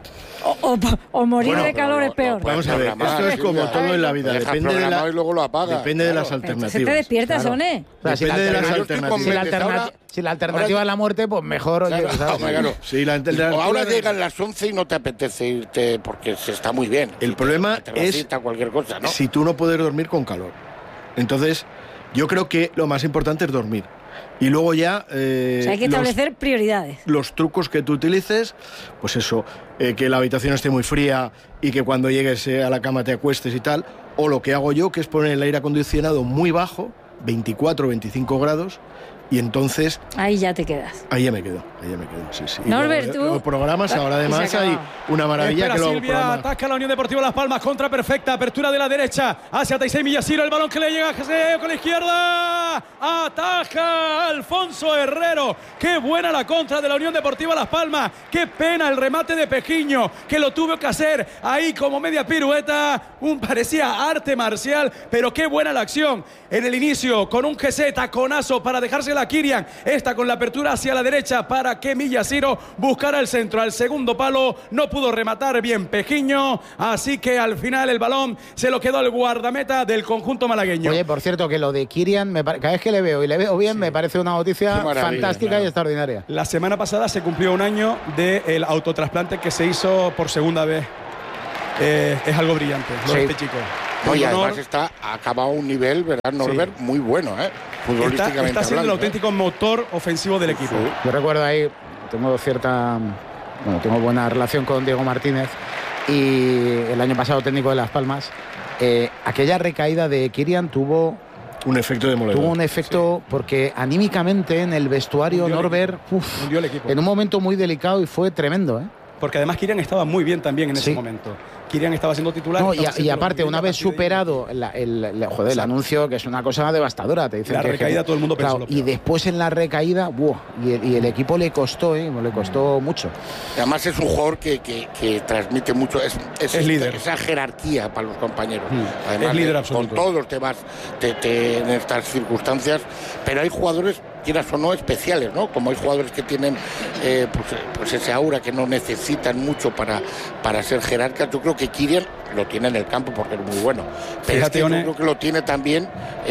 O morir de calor es peor. Vamos a ver, esto es como todo en la vida. Depende de y luego lo apaga. Depende de las alternativas. ¿Se te despiertas, One? Depende de las alternativas. Si la alternativa es la muerte, pues mejor. Ahora llegan las 11 y no te apetece irte porque se está muy bien. El problema es cualquier cosa, ¿no? Si tú no puedes dormir con calor. Entonces, yo creo que lo más importante es dormir. Y luego ya... hay que establecer prioridades. Los trucos que tú utilices, pues eso, que la habitación esté muy fría y que cuando llegues a la cama te acuestes y tal. O lo que hago yo, que es poner el aire acondicionado muy bajo, 24 o 25 grados, Y entonces... Ahí ya te quedas. Ahí ya me quedo, sí. Norbert, tú... Los programas ahora además hay una maravilla. Espera, que Silvia ataca la Unión Deportiva Las Palmas, contra perfecta, apertura de la derecha hacia Taisei Miyashiro, el balón que le llega a José con la izquierda, ataja Alfonso Herrero. Qué buena la contra de la Unión Deportiva Las Palmas, qué pena el remate de Pejiño, que lo tuvo que hacer ahí como media pirueta, parecía arte marcial, pero qué buena la acción en el inicio, con un GC taconazo para dejársela a Kirian, esta con la apertura hacia la derecha para que Miyashiro buscara el centro, al segundo palo no pudo rematar bien Pejiño, así que al final el balón se lo quedó al guardameta del conjunto malagueño. Oye, por cierto, que lo de Kirian, cada vez que le veo bien, me parece una noticia fantástica y extraordinaria. La semana pasada se cumplió un año del autotrasplante que se hizo por segunda vez. Es algo brillante, este chico. No, y además está acabado a un nivel, ¿verdad, Norbert? Sí. Muy bueno, futbolísticamente está siendo el auténtico motor ofensivo del equipo. Sí. Yo recuerdo ahí, tengo buena relación con Diego Martínez, y el año pasado técnico de Las Palmas, aquella recaída de Kirian tuvo un efecto demoledor. Tuvo un efecto, porque anímicamente en el vestuario Norbert, en un momento muy delicado, y fue tremendo, Porque además Kirian estaba muy bien también en ese momento. Kirian estaba siendo titular. No, y aparte, una vez superado el anuncio, que es una cosa devastadora, te dicen la recaída, todo el mundo pensó lo peor. Y después en la recaída, y el equipo le costó mucho. Además es un jugador que transmite mucho, es líder. Esa jerarquía para los compañeros. Además, es líder absoluto. Con todos los temas en estas circunstancias, pero hay jugadores, quieras o no, especiales, ¿no? Como hay jugadores que tienen pues ese aura, que no necesitan mucho para ser jerarcas. Yo creo que Kirian lo tiene en el campo porque es muy bueno, pero fíjate, yo creo que lo tiene también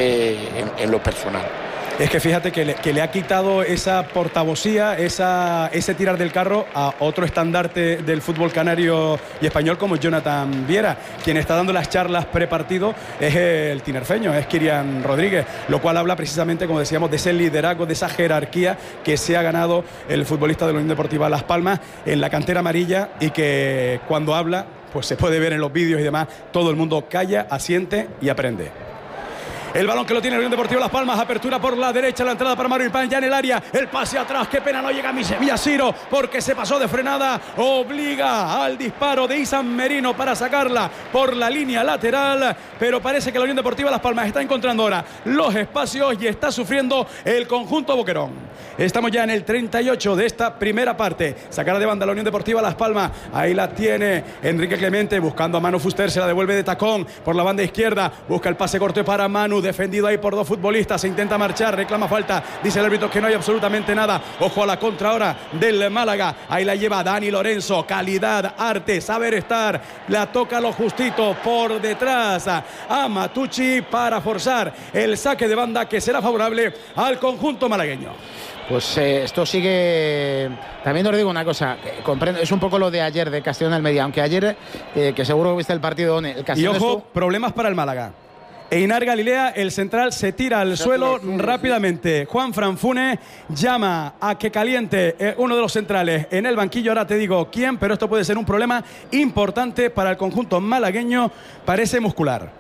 en lo personal. Es que fíjate que le ha quitado esa portavocía, ese tirar del carro a otro estandarte del fútbol canario y español como Jonathan Viera. Quien está dando las charlas prepartido es el tinerfeño, es Kirian Rodríguez, lo cual habla precisamente, como decíamos, de ese liderazgo, de esa jerarquía que se ha ganado el futbolista de la Unión Deportiva Las Palmas en la cantera amarilla, y que cuando habla, pues se puede ver en los vídeos y demás, todo el mundo calla, asiente y aprende. El balón que lo tiene la Unión Deportiva Las Palmas, apertura por la derecha, la entrada para Mario Ipán, ya en el área, el pase atrás, qué pena, no llega Miyashiro porque se pasó de frenada, obliga al disparo de Isan Merino para sacarla por la línea lateral, pero parece que la Unión Deportiva Las Palmas está encontrando ahora los espacios y está sufriendo el conjunto boquerón. Estamos ya en el 38 de esta primera parte. Sacará de banda la Unión Deportiva Las Palmas. Ahí la tiene Enrique Clemente buscando a Manu Fuster. Se la devuelve de tacón por la banda izquierda. Busca el pase corto para Manu. Defendido ahí por dos futbolistas. Se intenta marchar. Reclama falta. Dice el árbitro que no hay absolutamente nada. Ojo a la contra ahora del Málaga. Ahí la lleva Dani Lorenzo. Calidad, arte, saber estar. La toca lo justito por detrás a Matucci para forzar el saque de banda que será favorable al conjunto malagueño. Pues esto sigue. También os digo una cosa, comprendo, es un poco lo de ayer de Castellón Almería, aunque ayer, que seguro que viste el partido, el Castellón. Y ojo, problemas para el Málaga. Einar Galilea, el central, se tira al suelo rápidamente. Juan Franfune llama a que caliente uno de los centrales en el banquillo. Ahora te digo quién, pero esto puede ser un problema importante para el conjunto malagueño. Parece muscular.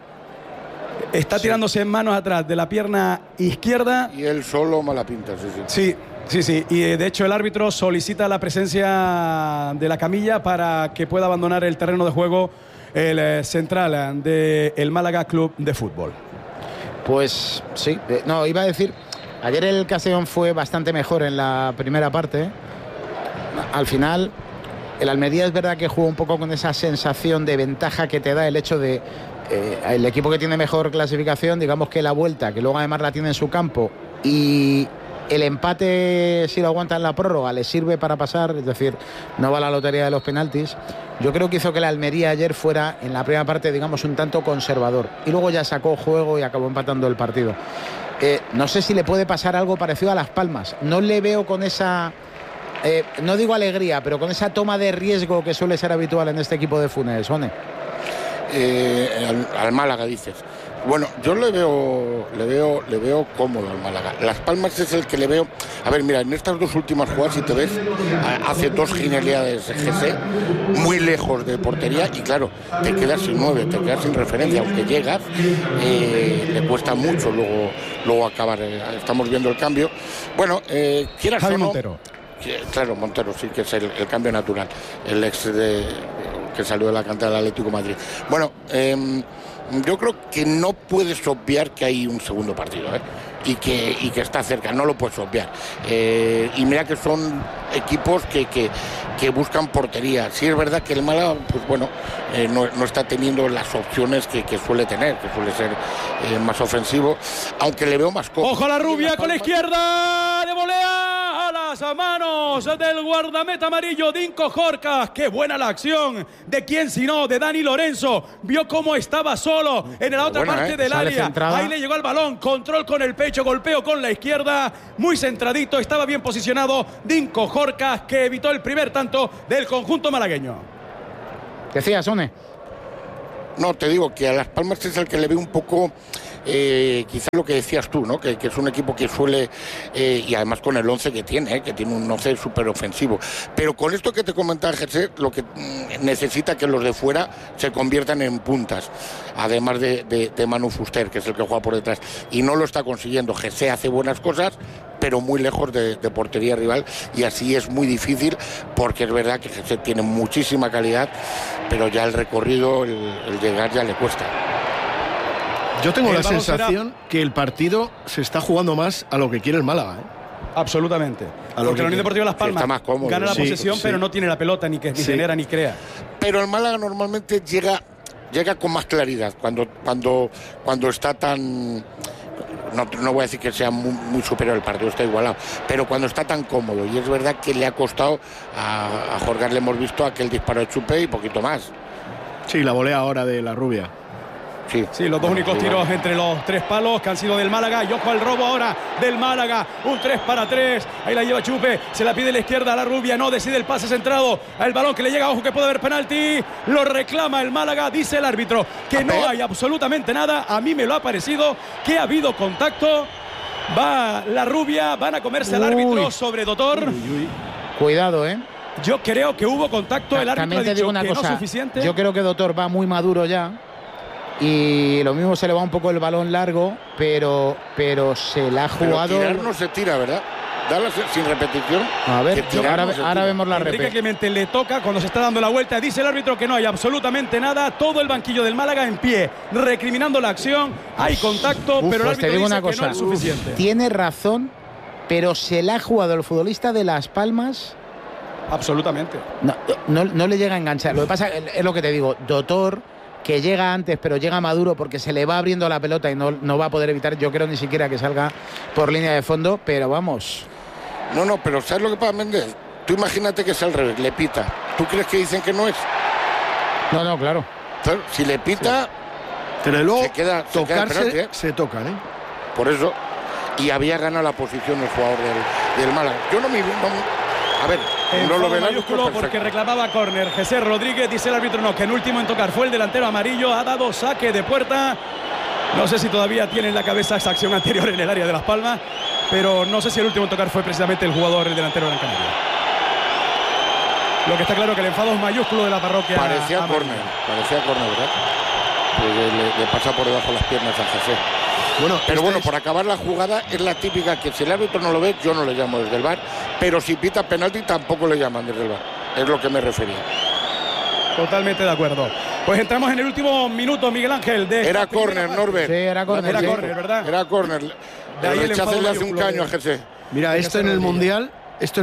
Está tirándose en manos atrás de la pierna izquierda. Y él solo mala pinta, sí. Sí. Y de hecho el árbitro solicita la presencia de la camilla para que pueda abandonar el terreno de juego el central del Málaga Club de Fútbol. Pues sí, no, iba a decir, ayer el Castellón fue bastante mejor en la primera parte. Al final, el Almería es verdad que jugó un poco con esa sensación de ventaja que te da el hecho de el equipo que tiene mejor clasificación, digamos que la vuelta, que luego además la tiene en su campo, y el empate, si lo aguanta en la prórroga, le sirve para pasar, es decir, no va a la lotería de los penaltis. Yo creo que hizo que la Almería ayer fuera, en la primera parte, digamos, un tanto conservador, y luego ya sacó juego y acabó empatando el partido. No sé si le puede pasar algo parecido a Las Palmas. No le veo con esa, no digo alegría, pero con esa toma de riesgo que suele ser habitual en este equipo de Funes, ¿One? Al Málaga, dices. Bueno, yo le veo cómodo al Málaga. Las Palmas es el que le veo. A ver, mira, en estas dos últimas jugadas, si te ves, hace dos genialidades GC muy lejos de portería y claro, te quedas sin 9, te quedas sin referencia, aunque llegas, le cuesta mucho luego acabar. Estamos viendo el cambio. Bueno, quieras Javi o no, Montero. Claro, Montero sí que es el cambio natural, el ex que salió de la cantera del Atlético de Madrid. Bueno, yo creo que no puedes obviar que hay un segundo partido, y que está cerca, no lo puedes obviar. Y mira que son equipos que buscan portería. Sí es verdad que el Málaga, pues bueno, no está teniendo las opciones que suele tener, que suele ser más ofensivo, aunque le veo más cómodo. Ojo a la Rubia con la izquierda de volea a las manos del guardameta amarillo Dinko Jorcas. Qué buena la acción. ¿De quién sino? De Dani Lorenzo. Vio cómo estaba solo en la otra parte del área. Ahí le llegó el balón, control con el pecho, golpeo con la izquierda, muy centradito, estaba bien posicionado Dinko Jorcas, que evitó el primer tanto del conjunto malagueño. Decías, One. No, te digo que a Las Palmas es el que le ve un poco, quizás lo que decías tú, ¿no? Que es un equipo que suele, y además con el 11 que tiene un 11 súper ofensivo. Pero con esto que te comentaba José, lo que necesita que los de fuera se conviertan en puntas, además de Manu Fuster, que es el que juega por detrás, y no lo está consiguiendo. José hace buenas cosas, pero muy lejos de portería rival, y así es muy difícil, porque es verdad que José tiene muchísima calidad, pero ya el recorrido, el llegar ya le cuesta. Yo tengo la sensación que el partido se está jugando más a lo que quiere el Málaga, Absolutamente. Porque la Unión Deportiva Las Palmas gana la posesión, pero no tiene la pelota, ni genera ni crea. Pero el Málaga normalmente llega con más claridad cuando está tan... No voy a decir que sea muy superior, el partido está igualado, pero cuando está tan cómodo, y es verdad que le ha costado a Jorge, le hemos visto aquel disparo de Chupe y poquito más. Sí, la volea ahora de la Rubia. Sí, los dos únicos tiros entre los tres palos que han sido del Málaga. Y ojo al robo ahora del Málaga. Un 3-3. Ahí la lleva Chupe. Se la pide la izquierda a la Rubia. No decide el pase centrado. El balón que le llega. Ojo que puede haber penalti. Lo reclama el Málaga. Dice el árbitro que no hay absolutamente nada. A mí me lo ha parecido que ha habido contacto. Va la Rubia. Van a comerse al árbitro sobre Dotor. Cuidado, Yo creo que hubo contacto. El árbitro también te digo una cosa. No suficiente. Yo creo que Dotor va muy maduro ya. Y lo mismo se le va un poco el balón largo, pero se la ha jugado. Pero tirar no se tira, ¿verdad? Dala sin repetición. A ver, ahora vemos la repetición. Enrique Clemente le toca cuando se está dando la vuelta. Dice el árbitro que no hay absolutamente nada. Todo el banquillo del Málaga en pie, recriminando la acción. Hay contacto, pero el árbitro dice una cosa, que no es suficiente. Tiene razón, pero se la ha jugado el futbolista de Las Palmas. Absolutamente. No le llega a enganchar. Lo que pasa es lo que te digo, Dotor, que llega antes, pero llega maduro porque se le va abriendo la pelota y no va a poder evitar, yo creo, ni siquiera que salga por línea de fondo, pero vamos. No, pero ¿sabes lo que pasa, Méndez? Tú imagínate que es al revés, le pita. ¿Tú crees que dicen que no es? No, claro. Claro, si le pita, pero luego tocarse, se tocan, Por eso, y había ganado la posición el jugador del Málaga. Yo no me... A ver, no lo veo mayúsculo porque reclamaba córner. José Rodríguez, dice el árbitro no, que el último en tocar fue el delantero amarillo, ha dado saque de puerta. No sé si todavía tiene en la cabeza esa acción anterior en el área de Las Palmas, pero no sé si el último en tocar fue precisamente el jugador, el delantero de Canario. Lo que está claro que el enfado es mayúsculo de la parroquia. Parecía córner, ¿verdad? Pues le pasa por debajo las piernas a José. Pero por acabar la jugada es la típica que si el árbitro no lo ve, yo no le llamo desde el VAR, pero si pita penalti tampoco le llaman desde el VAR. Es lo que me refería. Totalmente de acuerdo. Pues entramos en el último minuto, Miguel Ángel. Era córner, Norbert. Sí, era córner, ¿verdad? Era córner. El rechazo le hace un caño a José. Mira, esto en el Mundial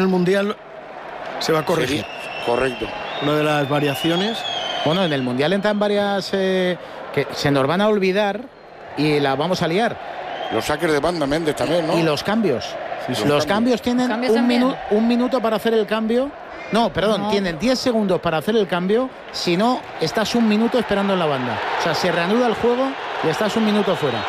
se va a corregir. Sí, correcto. Una de las variaciones. Bueno, en el Mundial entran varias que se nos van a olvidar y la vamos a liar. Los saques de banda, Méndez, también, ¿no? Y los cambios. Los cambios tienen un minuto para hacer el cambio. No, perdón, tienen 10 segundos para hacer el cambio. Si no, estás un minuto esperando en la banda. O sea, se reanuda el juego y estás un minuto fuera.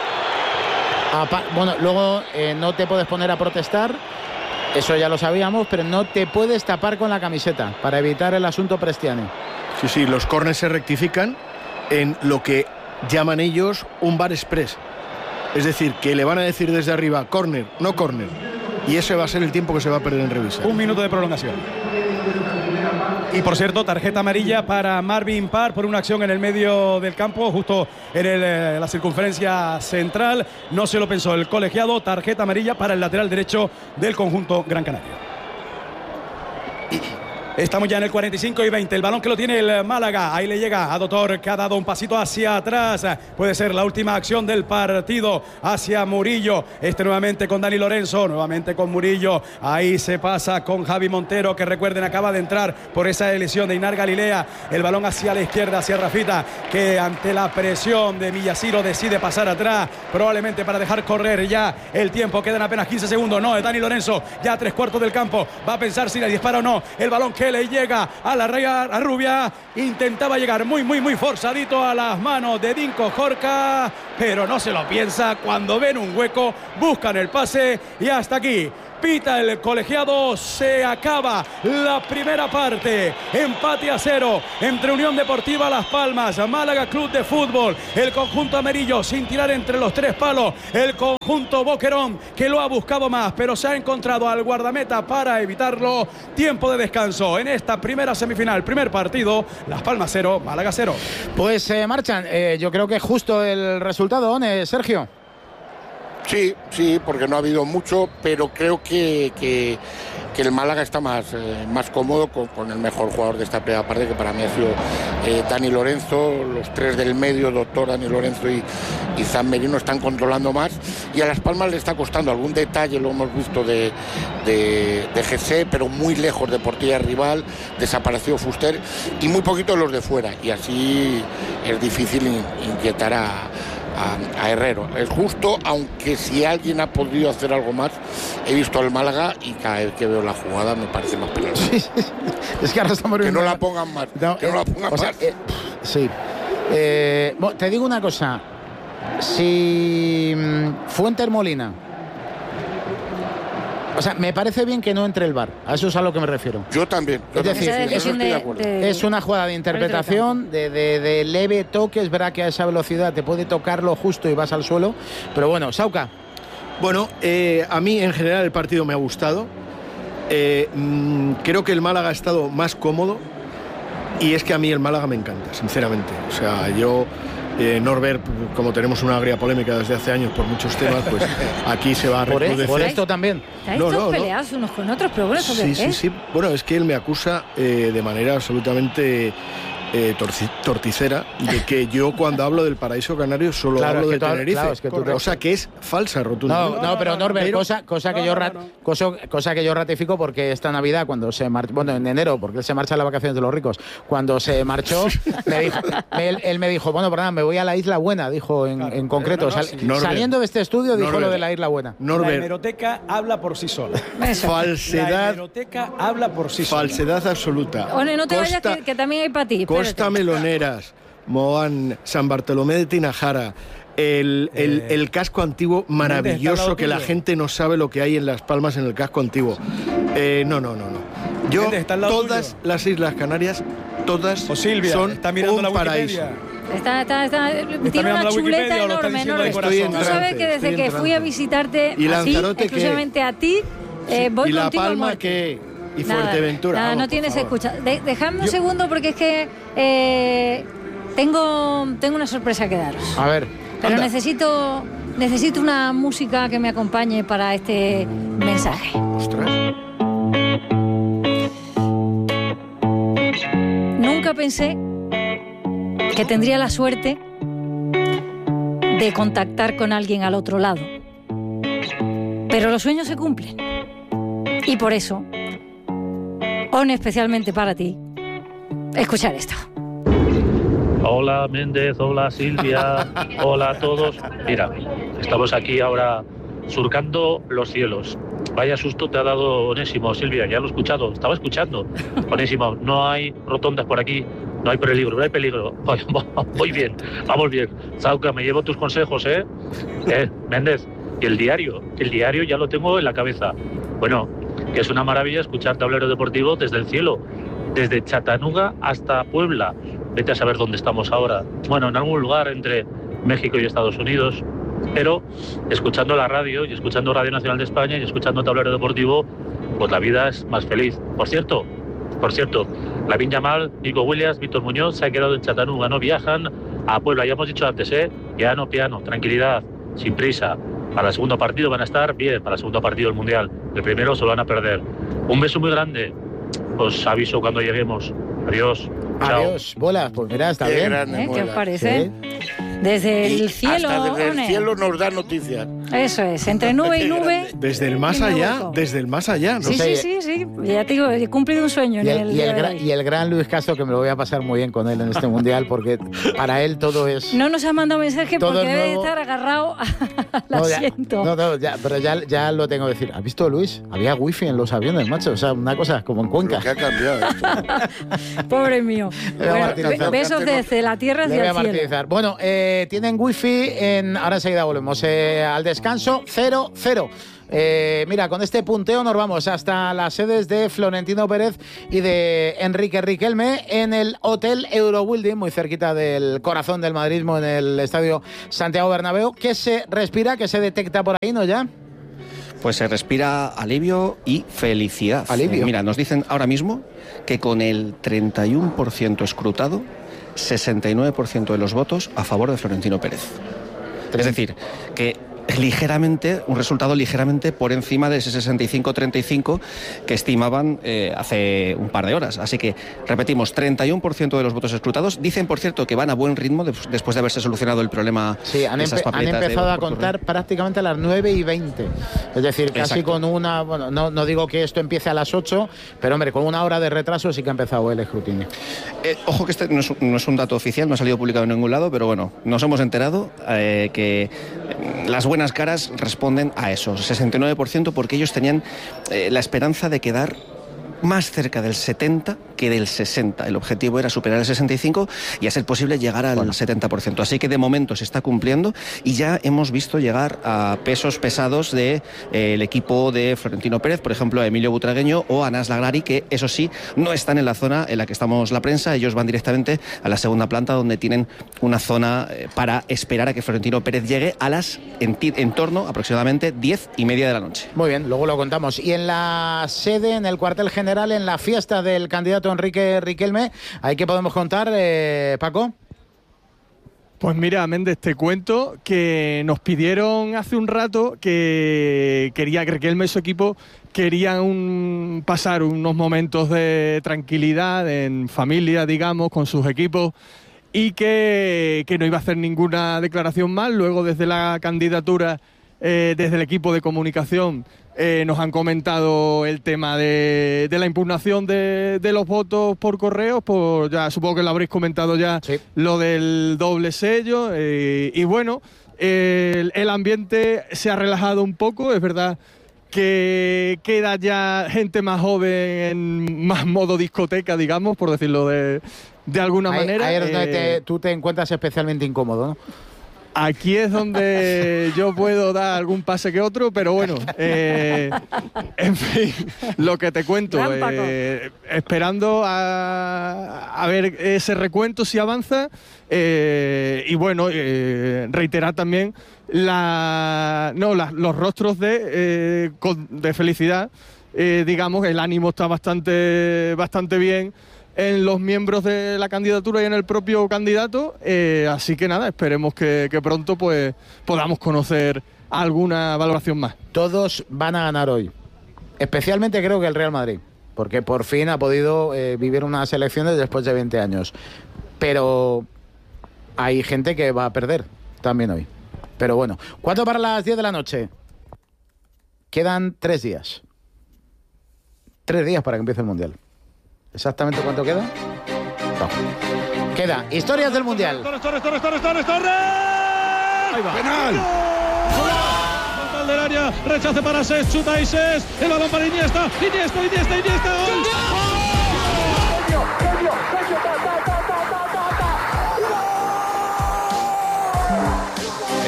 Luego no te puedes poner a protestar. Eso ya lo sabíamos, pero no te puedes tapar con la camiseta para evitar el asunto Prestiani. Sí, los córners se rectifican en lo que llaman ellos un bar express. Es decir, que le van a decir desde arriba, córner, no córner. Y ese va a ser el tiempo que se va a perder en revisa. 1 minuto de prolongación. Y por cierto, tarjeta amarilla para Marvin Parr por una acción en el medio del campo, justo en la circunferencia central. No se lo pensó el colegiado. Tarjeta amarilla para el lateral derecho del conjunto Gran Canaria. Estamos ya en el 45 y 20. El balón que lo tiene el Málaga. Ahí le llega a Doctor, que ha dado un pasito hacia atrás. Puede ser la última acción del partido hacia Murillo. Nuevamente con Dani Lorenzo. Nuevamente con Murillo. Ahí se pasa con Javi Montero, que recuerden acaba de entrar por esa lesión de Inar Galilea. El balón hacia la izquierda, hacia Rafita, que ante la presión de Villasiro decide pasar atrás. Probablemente para dejar correr ya el tiempo. Quedan apenas 15 segundos. No, es Dani Lorenzo. Ya a 3/4 del campo. Va a pensar si le dispara o no. El balón que le llega a la raya a Rubia, intentaba llegar muy forzadito a las manos de Dinko Jorca, pero no se lo piensa. Cuando ven un hueco buscan el pase y hasta aquí pita el colegiado. Se acaba la primera parte. Empate a 0 entre Unión Deportiva Las Palmas, Málaga Club de Fútbol. El conjunto amarillo sin tirar entre los 3 palos. El conjunto Boquerón, que lo ha buscado más, pero se ha encontrado al guardameta para evitarlo. Tiempo de descanso en esta primera semifinal. Primer partido, Las Palmas 0, Málaga 0. Pues marchan. Yo creo que es justo el resultado, ¿no, Sergio? Sí, porque no ha habido mucho, pero creo que el Málaga está más cómodo con el mejor jugador de esta primera parte, que para mí ha sido Dani Lorenzo. Los 3 del medio, Doctor, Dani Lorenzo y Zan Merino, están controlando más, y a Las Palmas le está costando algún detalle, lo hemos visto de GC, pero muy lejos de portería rival. Desapareció Fuster y muy poquito los de fuera, y así es difícil inquietar a Herrero. Es justo, aunque si alguien ha podido hacer algo más, he visto al Málaga y cada vez que veo la jugada me parece más peligroso. Es que ahora estamos viendo. Que no la pongan más. No la pongan más. Sí. Te digo una cosa. Si Fuentes Molina. O sea, me parece bien que no entre el VAR. A eso es a lo que me refiero. Yo también. Es decir, es una jugada de interpretación, de leve toque. Es verdad que a esa velocidad te puede tocar lo justo y vas al suelo. Pero bueno, Sauca. Bueno, a mí en general el partido me ha gustado. Creo que el Málaga ha estado más cómodo. Y es que a mí el Málaga me encanta, sinceramente. O sea, yo... Norbert, como tenemos una agria polémica desde hace años por muchos temas, pues aquí se va a recrudecer. ¿Por esto también? ¿Estáis peleados unos con otros? Pero bueno, sí. Bueno, es que él me acusa de manera absolutamente torticera de que yo cuando hablo del paraíso canario solo hablo de Tenerife. O sea que es falsa rotunda. No, pero Norbert, cosa que yo ratifico, porque esta Navidad, cuando se marchó, bueno, en enero, porque él se marcha a las vacaciones de los ricos, cuando se marchó, él me dijo, bueno, perdón, me voy a la Isla Buena, dijo en concreto. Saliendo de este estudio, dijo lo de la Isla Buena. La hemeroteca habla por sí sola. Falsedad. La hemeroteca habla por sí sola. Falsedad absoluta. One, no te vayas, que también hay para ti. Costa Meloneras, Moán, San Bartolomé de Tinajara, el casco antiguo maravilloso, que la gente no sabe lo que hay en Las Palmas en el casco antiguo. No. Yo, todas las Islas Canarias, todas son un paraíso. Tiene una chuleta enorme. Tú sabes que desde que fui a visitarte y Lanzarote, exclusivamente a ti, voy y La contigo. Palma, ¿qué? Y Fuerteventura. Nada, no tienes escucha. Dejadme un segundo, porque es que tengo una sorpresa que daros. A ver. Pero necesito una música que me acompañe para este mensaje. Ostras. Nunca pensé que tendría la suerte de contactar con alguien al otro lado. Pero los sueños se cumplen. Y por eso, especialmente para ti, escuchar esto. Hola Méndez, hola Silvia, hola a todos. Mira, estamos aquí ahora surcando los cielos. Vaya susto te ha dado Onésimo, Silvia, ya lo he escuchado, estaba escuchando. Onésimo, no hay rotondas por aquí, no hay peligro. Voy bien, vamos bien. Zauca, me llevo tus consejos, Méndez, y el diario ya lo tengo en la cabeza. Bueno, que es una maravilla escuchar Tablero Deportivo desde el cielo, desde Chattanooga hasta Puebla, vete a saber dónde estamos ahora. Bueno, en algún lugar entre México y Estados Unidos, pero escuchando la radio y escuchando Radio Nacional de España y escuchando Tablero Deportivo, pues la vida es más feliz. Por cierto, Lamine Yamal, Nico Williams, Víctor Muñoz se han quedado en Chattanooga, no viajan a Puebla. Ya hemos dicho antes, piano, tranquilidad, sin prisa. Para el segundo partido van a estar bien, para el segundo partido del Mundial. El primero se lo van a perder. Un beso muy grande. Os aviso cuando lleguemos. Adiós. Chao. Adiós, Bola. Pues mira, está bien. Grande, ¿Qué os parece? Sí. Desde el cielo. Hasta desde el cielo nos da noticias. Eso es, entre nube y nube. Desde el más allá, ¿no? Sí. Ya te digo, he cumplido un sueño. Y el gran Luis Castro, que me lo voy a pasar muy bien con él en este Mundial, porque para él todo es... No nos ha mandado mensaje porque debe estar agarrado al asiento. Pero ya lo tengo que decir. ¿Has visto, Luis? Había wifi en los aviones, macho. O sea, una cosa como en Cuenca. ¿Qué ha cambiado esto? Pobre mío. Bueno, besos desde la tierra hacia el cielo. Bueno, tienen wifi ahora enseguida volvemos al descanso 0-0. Mira, con este punteo nos vamos hasta las sedes de Florentino Pérez y de Enrique Riquelme en el Hotel Eurobuilding, muy cerquita del corazón del madridismo, en el Estadio Santiago Bernabéu. ¿Qué se respira, qué se detecta por ahí, no ya? Pues se respira alivio y felicidad. Alivio. Mira, nos dicen ahora mismo que con el 31% escrutado, 69% de los votos a favor de Florentino Pérez. Es decir, que un resultado ligeramente por encima de ese 65-35 que estimaban hace un par de horas. Así que, repetimos, 31% de los votos escrutados. Dicen, por cierto, que van a buen ritmo después de haberse solucionado el problema. Sí, han empezado a contar prácticamente a las 9:20. Es decir, casi con una... Bueno, no digo que esto empiece a las 8, pero, hombre, con una hora de retraso sí que ha empezado el escrutinio. Ojo que este no es un dato oficial, no ha salido publicado en ningún lado, pero bueno, nos hemos enterado que las buenas caras responden a eso, 69%, porque ellos tenían la esperanza de quedar más cerca del 70 que del 60. El objetivo era superar el 65 y a ser posible llegar al 70%. Así que de momento se está cumpliendo y ya hemos visto llegar a pesos pesados del equipo de Florentino Pérez, por ejemplo a Emilio Butragueño o a Anas Lagrari, que eso sí, no están en la zona en la que estamos la prensa. Ellos van directamente a la segunda planta, donde tienen una zona para esperar a que Florentino Pérez llegue a las en torno aproximadamente 10:30 de la noche. Muy bien, luego lo contamos. Y en la sede, en el cuartel general, en la fiesta del candidato Enrique Riquelme, ¿ahí qué podemos contar, Paco? Pues mira, Méndez, te cuento que nos pidieron hace un rato que quería que Riquelme y su equipo querían pasar unos momentos de tranquilidad en familia, digamos, con sus equipos, y que no iba a hacer ninguna declaración más. Luego, desde la candidatura, desde el equipo de comunicación, nos han comentado el tema de la impugnación de los votos por correo, ya supongo que lo habréis comentado ya, sí. Lo del doble sello, y bueno, el ambiente se ha relajado un poco. Es verdad que queda ya gente más joven en más modo discoteca, digamos, por decirlo de alguna manera. Ahí es donde tú te encuentras especialmente incómodo, ¿no? Aquí es donde yo puedo dar algún pase que otro, pero bueno, en fin, lo que te cuento, esperando a ver ese recuento si avanza, y bueno, reiterar también los rostros de felicidad, digamos, el ánimo está bastante bien en los miembros de la candidatura y en el propio candidato, así que nada, esperemos que pronto pues podamos conocer alguna valoración más. Todos van a ganar hoy, especialmente creo que el Real Madrid, porque por fin ha podido vivir unas elecciones después de 20 años, pero hay gente que va a perder también hoy. Pero bueno, 4 para las 10 de la noche, quedan 3 días. 3 días para que empiece el Mundial. ¿Exactamente cuánto queda? No. Queda Historias del Mundial. ¡Torres! Ahí va. ¡Penal! Frontal del área, rechace para Ses, chuta y Ses, el balón para Iniesta, ¡gol!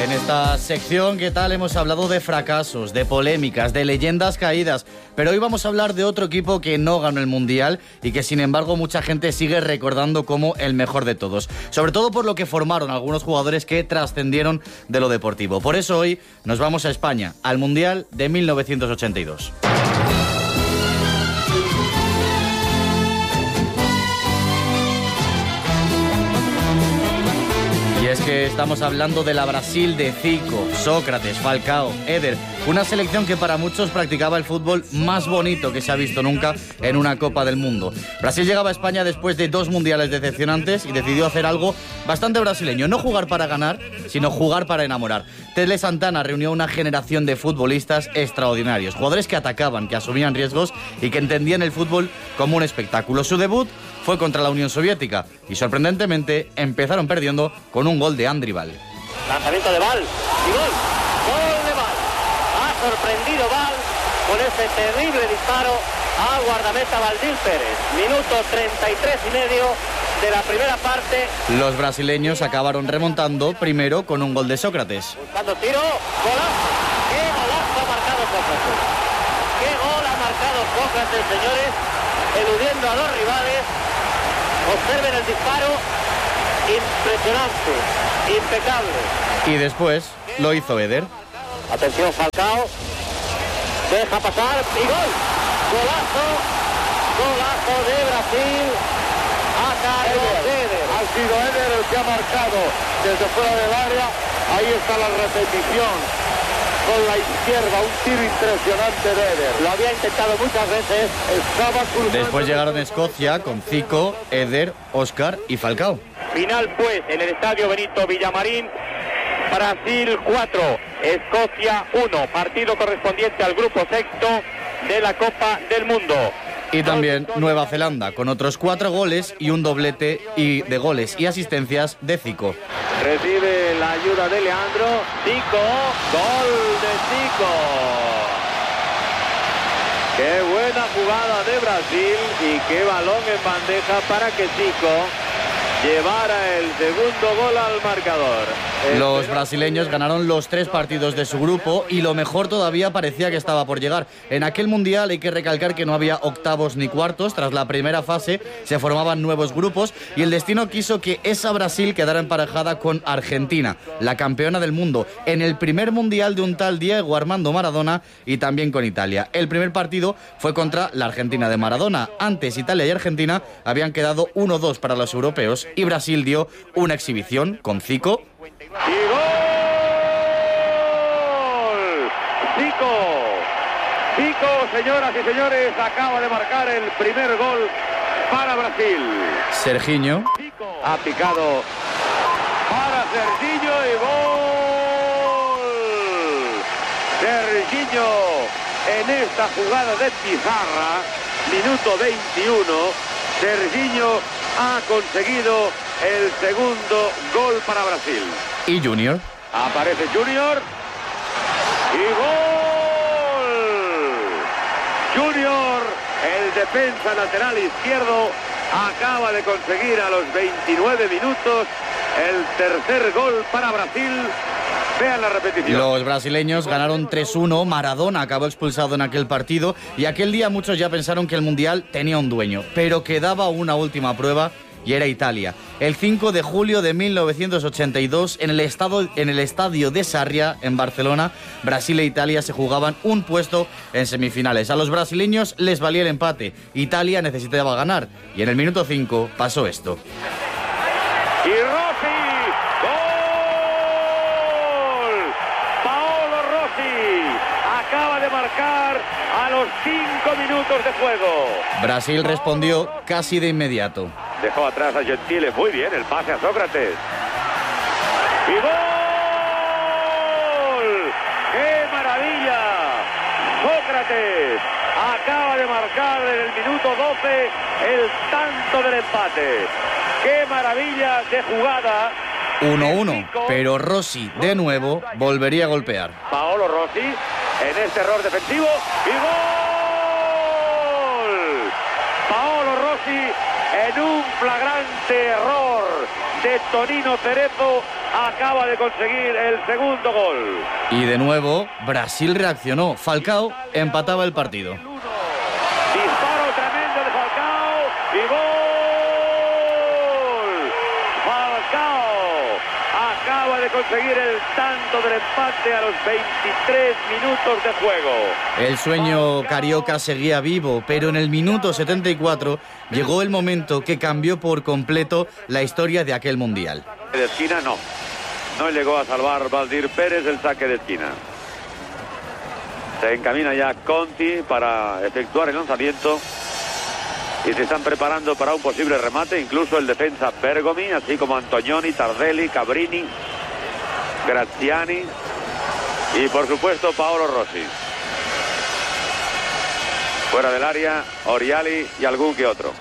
En esta sección, ¿qué tal? Hemos hablado de fracasos, de polémicas, de leyendas caídas, pero hoy vamos a hablar de otro equipo que no ganó el Mundial y que sin embargo mucha gente sigue recordando como el mejor de todos, sobre todo por lo que formaron algunos jugadores que trascendieron de lo deportivo. Por eso hoy nos vamos a España, al Mundial de 1982. Y es que estamos hablando de la Brasil de Zico, Sócrates, Falcao, Éder, una selección que para muchos practicaba el fútbol más bonito que se ha visto nunca en una Copa del Mundo. Brasil llegaba a España después de 2 mundiales decepcionantes y decidió hacer algo bastante brasileño, no jugar para ganar, sino jugar para enamorar. Tele Santana reunió una generación de futbolistas extraordinarios, jugadores que atacaban, que asumían riesgos y que entendían el fútbol como un espectáculo. Su debut fue contra la Unión Soviética y sorprendentemente empezaron perdiendo con un gol de Andrival. Lanzamiento de Val y gol. Gol de Val. Ha sorprendido Val con ese terrible disparo al guardameta Valdil Pérez. Minuto 33,5 de la primera parte. Los brasileños acabaron remontando primero con un gol de Sócrates. Buscando tiro, golazo. ¡Qué golazo ha marcado Sócrates! ¡Qué gol ha marcado Sócrates, señores! Eludiendo a los rivales. Observen el disparo, impresionante, impecable. Y después lo hizo Éder. Atención Falcao, deja pasar y gol. Golazo, golazo de Brasil. A cargo de Éder. Ha sido Éder el que ha marcado desde fuera del área. Ahí está la repetición. Con la izquierda, un tiro impresionante de Éder. Lo había intentado muchas veces. Estaba cruzando. Después llegaron Escocia con Zico, Éder, Óscar y Falcao. Final pues en el estadio Benito Villamarín. Brasil 4, Escocia 1. Partido correspondiente al grupo sexto de la Copa del Mundo. Y también Nueva Zelanda, con otros 4 goles y un doblete de goles y asistencias de Zico. Recibe la ayuda de Leandro. Zico, gol de Zico. Qué buena jugada de Brasil y qué balón en bandeja para que Zico llevara el segundo gol al marcador. Los brasileños ganaron los 3 partidos de su grupo y lo mejor todavía parecía que estaba por llegar. En aquel mundial hay que recalcar que no había octavos ni cuartos. Tras la primera fase se formaban nuevos grupos y el destino quiso que esa Brasil quedara emparejada con Argentina, la campeona del mundo, en el primer mundial de un tal Diego Armando Maradona, y también con Italia. El primer partido fue contra la Argentina de Maradona. Antes Italia y Argentina habían quedado 1-2 para los europeos y Brasil dio una exhibición con Zico. ¡Y gol! Zico. Zico, señoras y señores, acaba de marcar el primer gol para Brasil. Serginho. Ha picado para Serginho y gol. Serginho en esta jugada de pizarra, minuto 21. Serginho ha conseguido el segundo gol para Brasil. Y Junior. Aparece Junior. Y gol. Junior, el defensa lateral izquierdo, acaba de conseguir a los 29 minutos el tercer gol para Brasil. Vean la repetición. Los brasileños ganaron 3-1, Maradona acabó expulsado en aquel partido y aquel día muchos ya pensaron que el Mundial tenía un dueño, pero quedaba una última prueba y era Italia. El 5 de julio de 1982, en el estadio de Sarria, en Barcelona, Brasil e Italia se jugaban un puesto en semifinales. A los brasileños les valía el empate. Italia necesitaba ganar y en el minuto 5 pasó esto. Y Rossi, gol. Paolo Rossi acaba de marcar a los 5 minutos de juego. Brasil respondió casi de inmediato. Dejó atrás a Gentile, muy bien el pase a Sócrates. ¡Y gol! ¡Qué maravilla! Sócrates acaba de marcar en el minuto 12 el tanto del empate. ¡Qué maravilla de jugada! 1-1, pero Rossi de nuevo volvería a golpear. Paolo Rossi en este error defensivo y gol. Paolo Rossi en un flagrante error de Tonino Cerezo acaba de conseguir el segundo gol. Y de nuevo, Brasil reaccionó. Falcao empataba el partido. Disparo tremendo de Falcao y gol. Falcao acaba de conseguir el tanto del empate a los 23 minutos de juego. El sueño carioca seguía vivo, pero en el minuto 74 llegó el momento que cambió por completo la historia de aquel mundial. De esquina no llegó a salvar Valdir Pérez el saque de esquina. Se encamina ya Conti para efectuar el lanzamiento y se están preparando para un posible remate, incluso el defensa Bergomi, así como Antonioni, Tardelli, Cabrini, Graziani y por supuesto Paolo Rossi. Fuera del área, Oriali y algún que otro.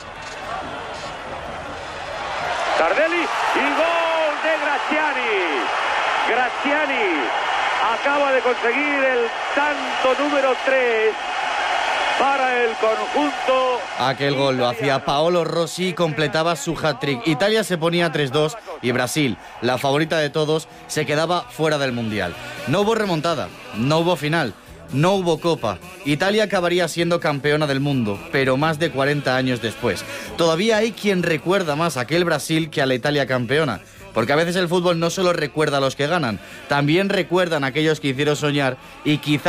Tardelli y gol de Graziani. Graziani acaba de conseguir el tanto número 3 para el conjunto. Aquel gol lo hacía Paolo Rossi y completaba su hat-trick. Italia se ponía 3-2 y Brasil, la favorita de todos, se quedaba fuera del Mundial. No hubo remontada, no hubo final, no hubo copa. Italia acabaría siendo campeona del mundo, pero más de 40 años después. Todavía hay quien recuerda más a aquel Brasil que a la Italia campeona. Porque a veces el fútbol no solo recuerda a los que ganan, también recuerdan a aquellos que hicieron soñar y quizás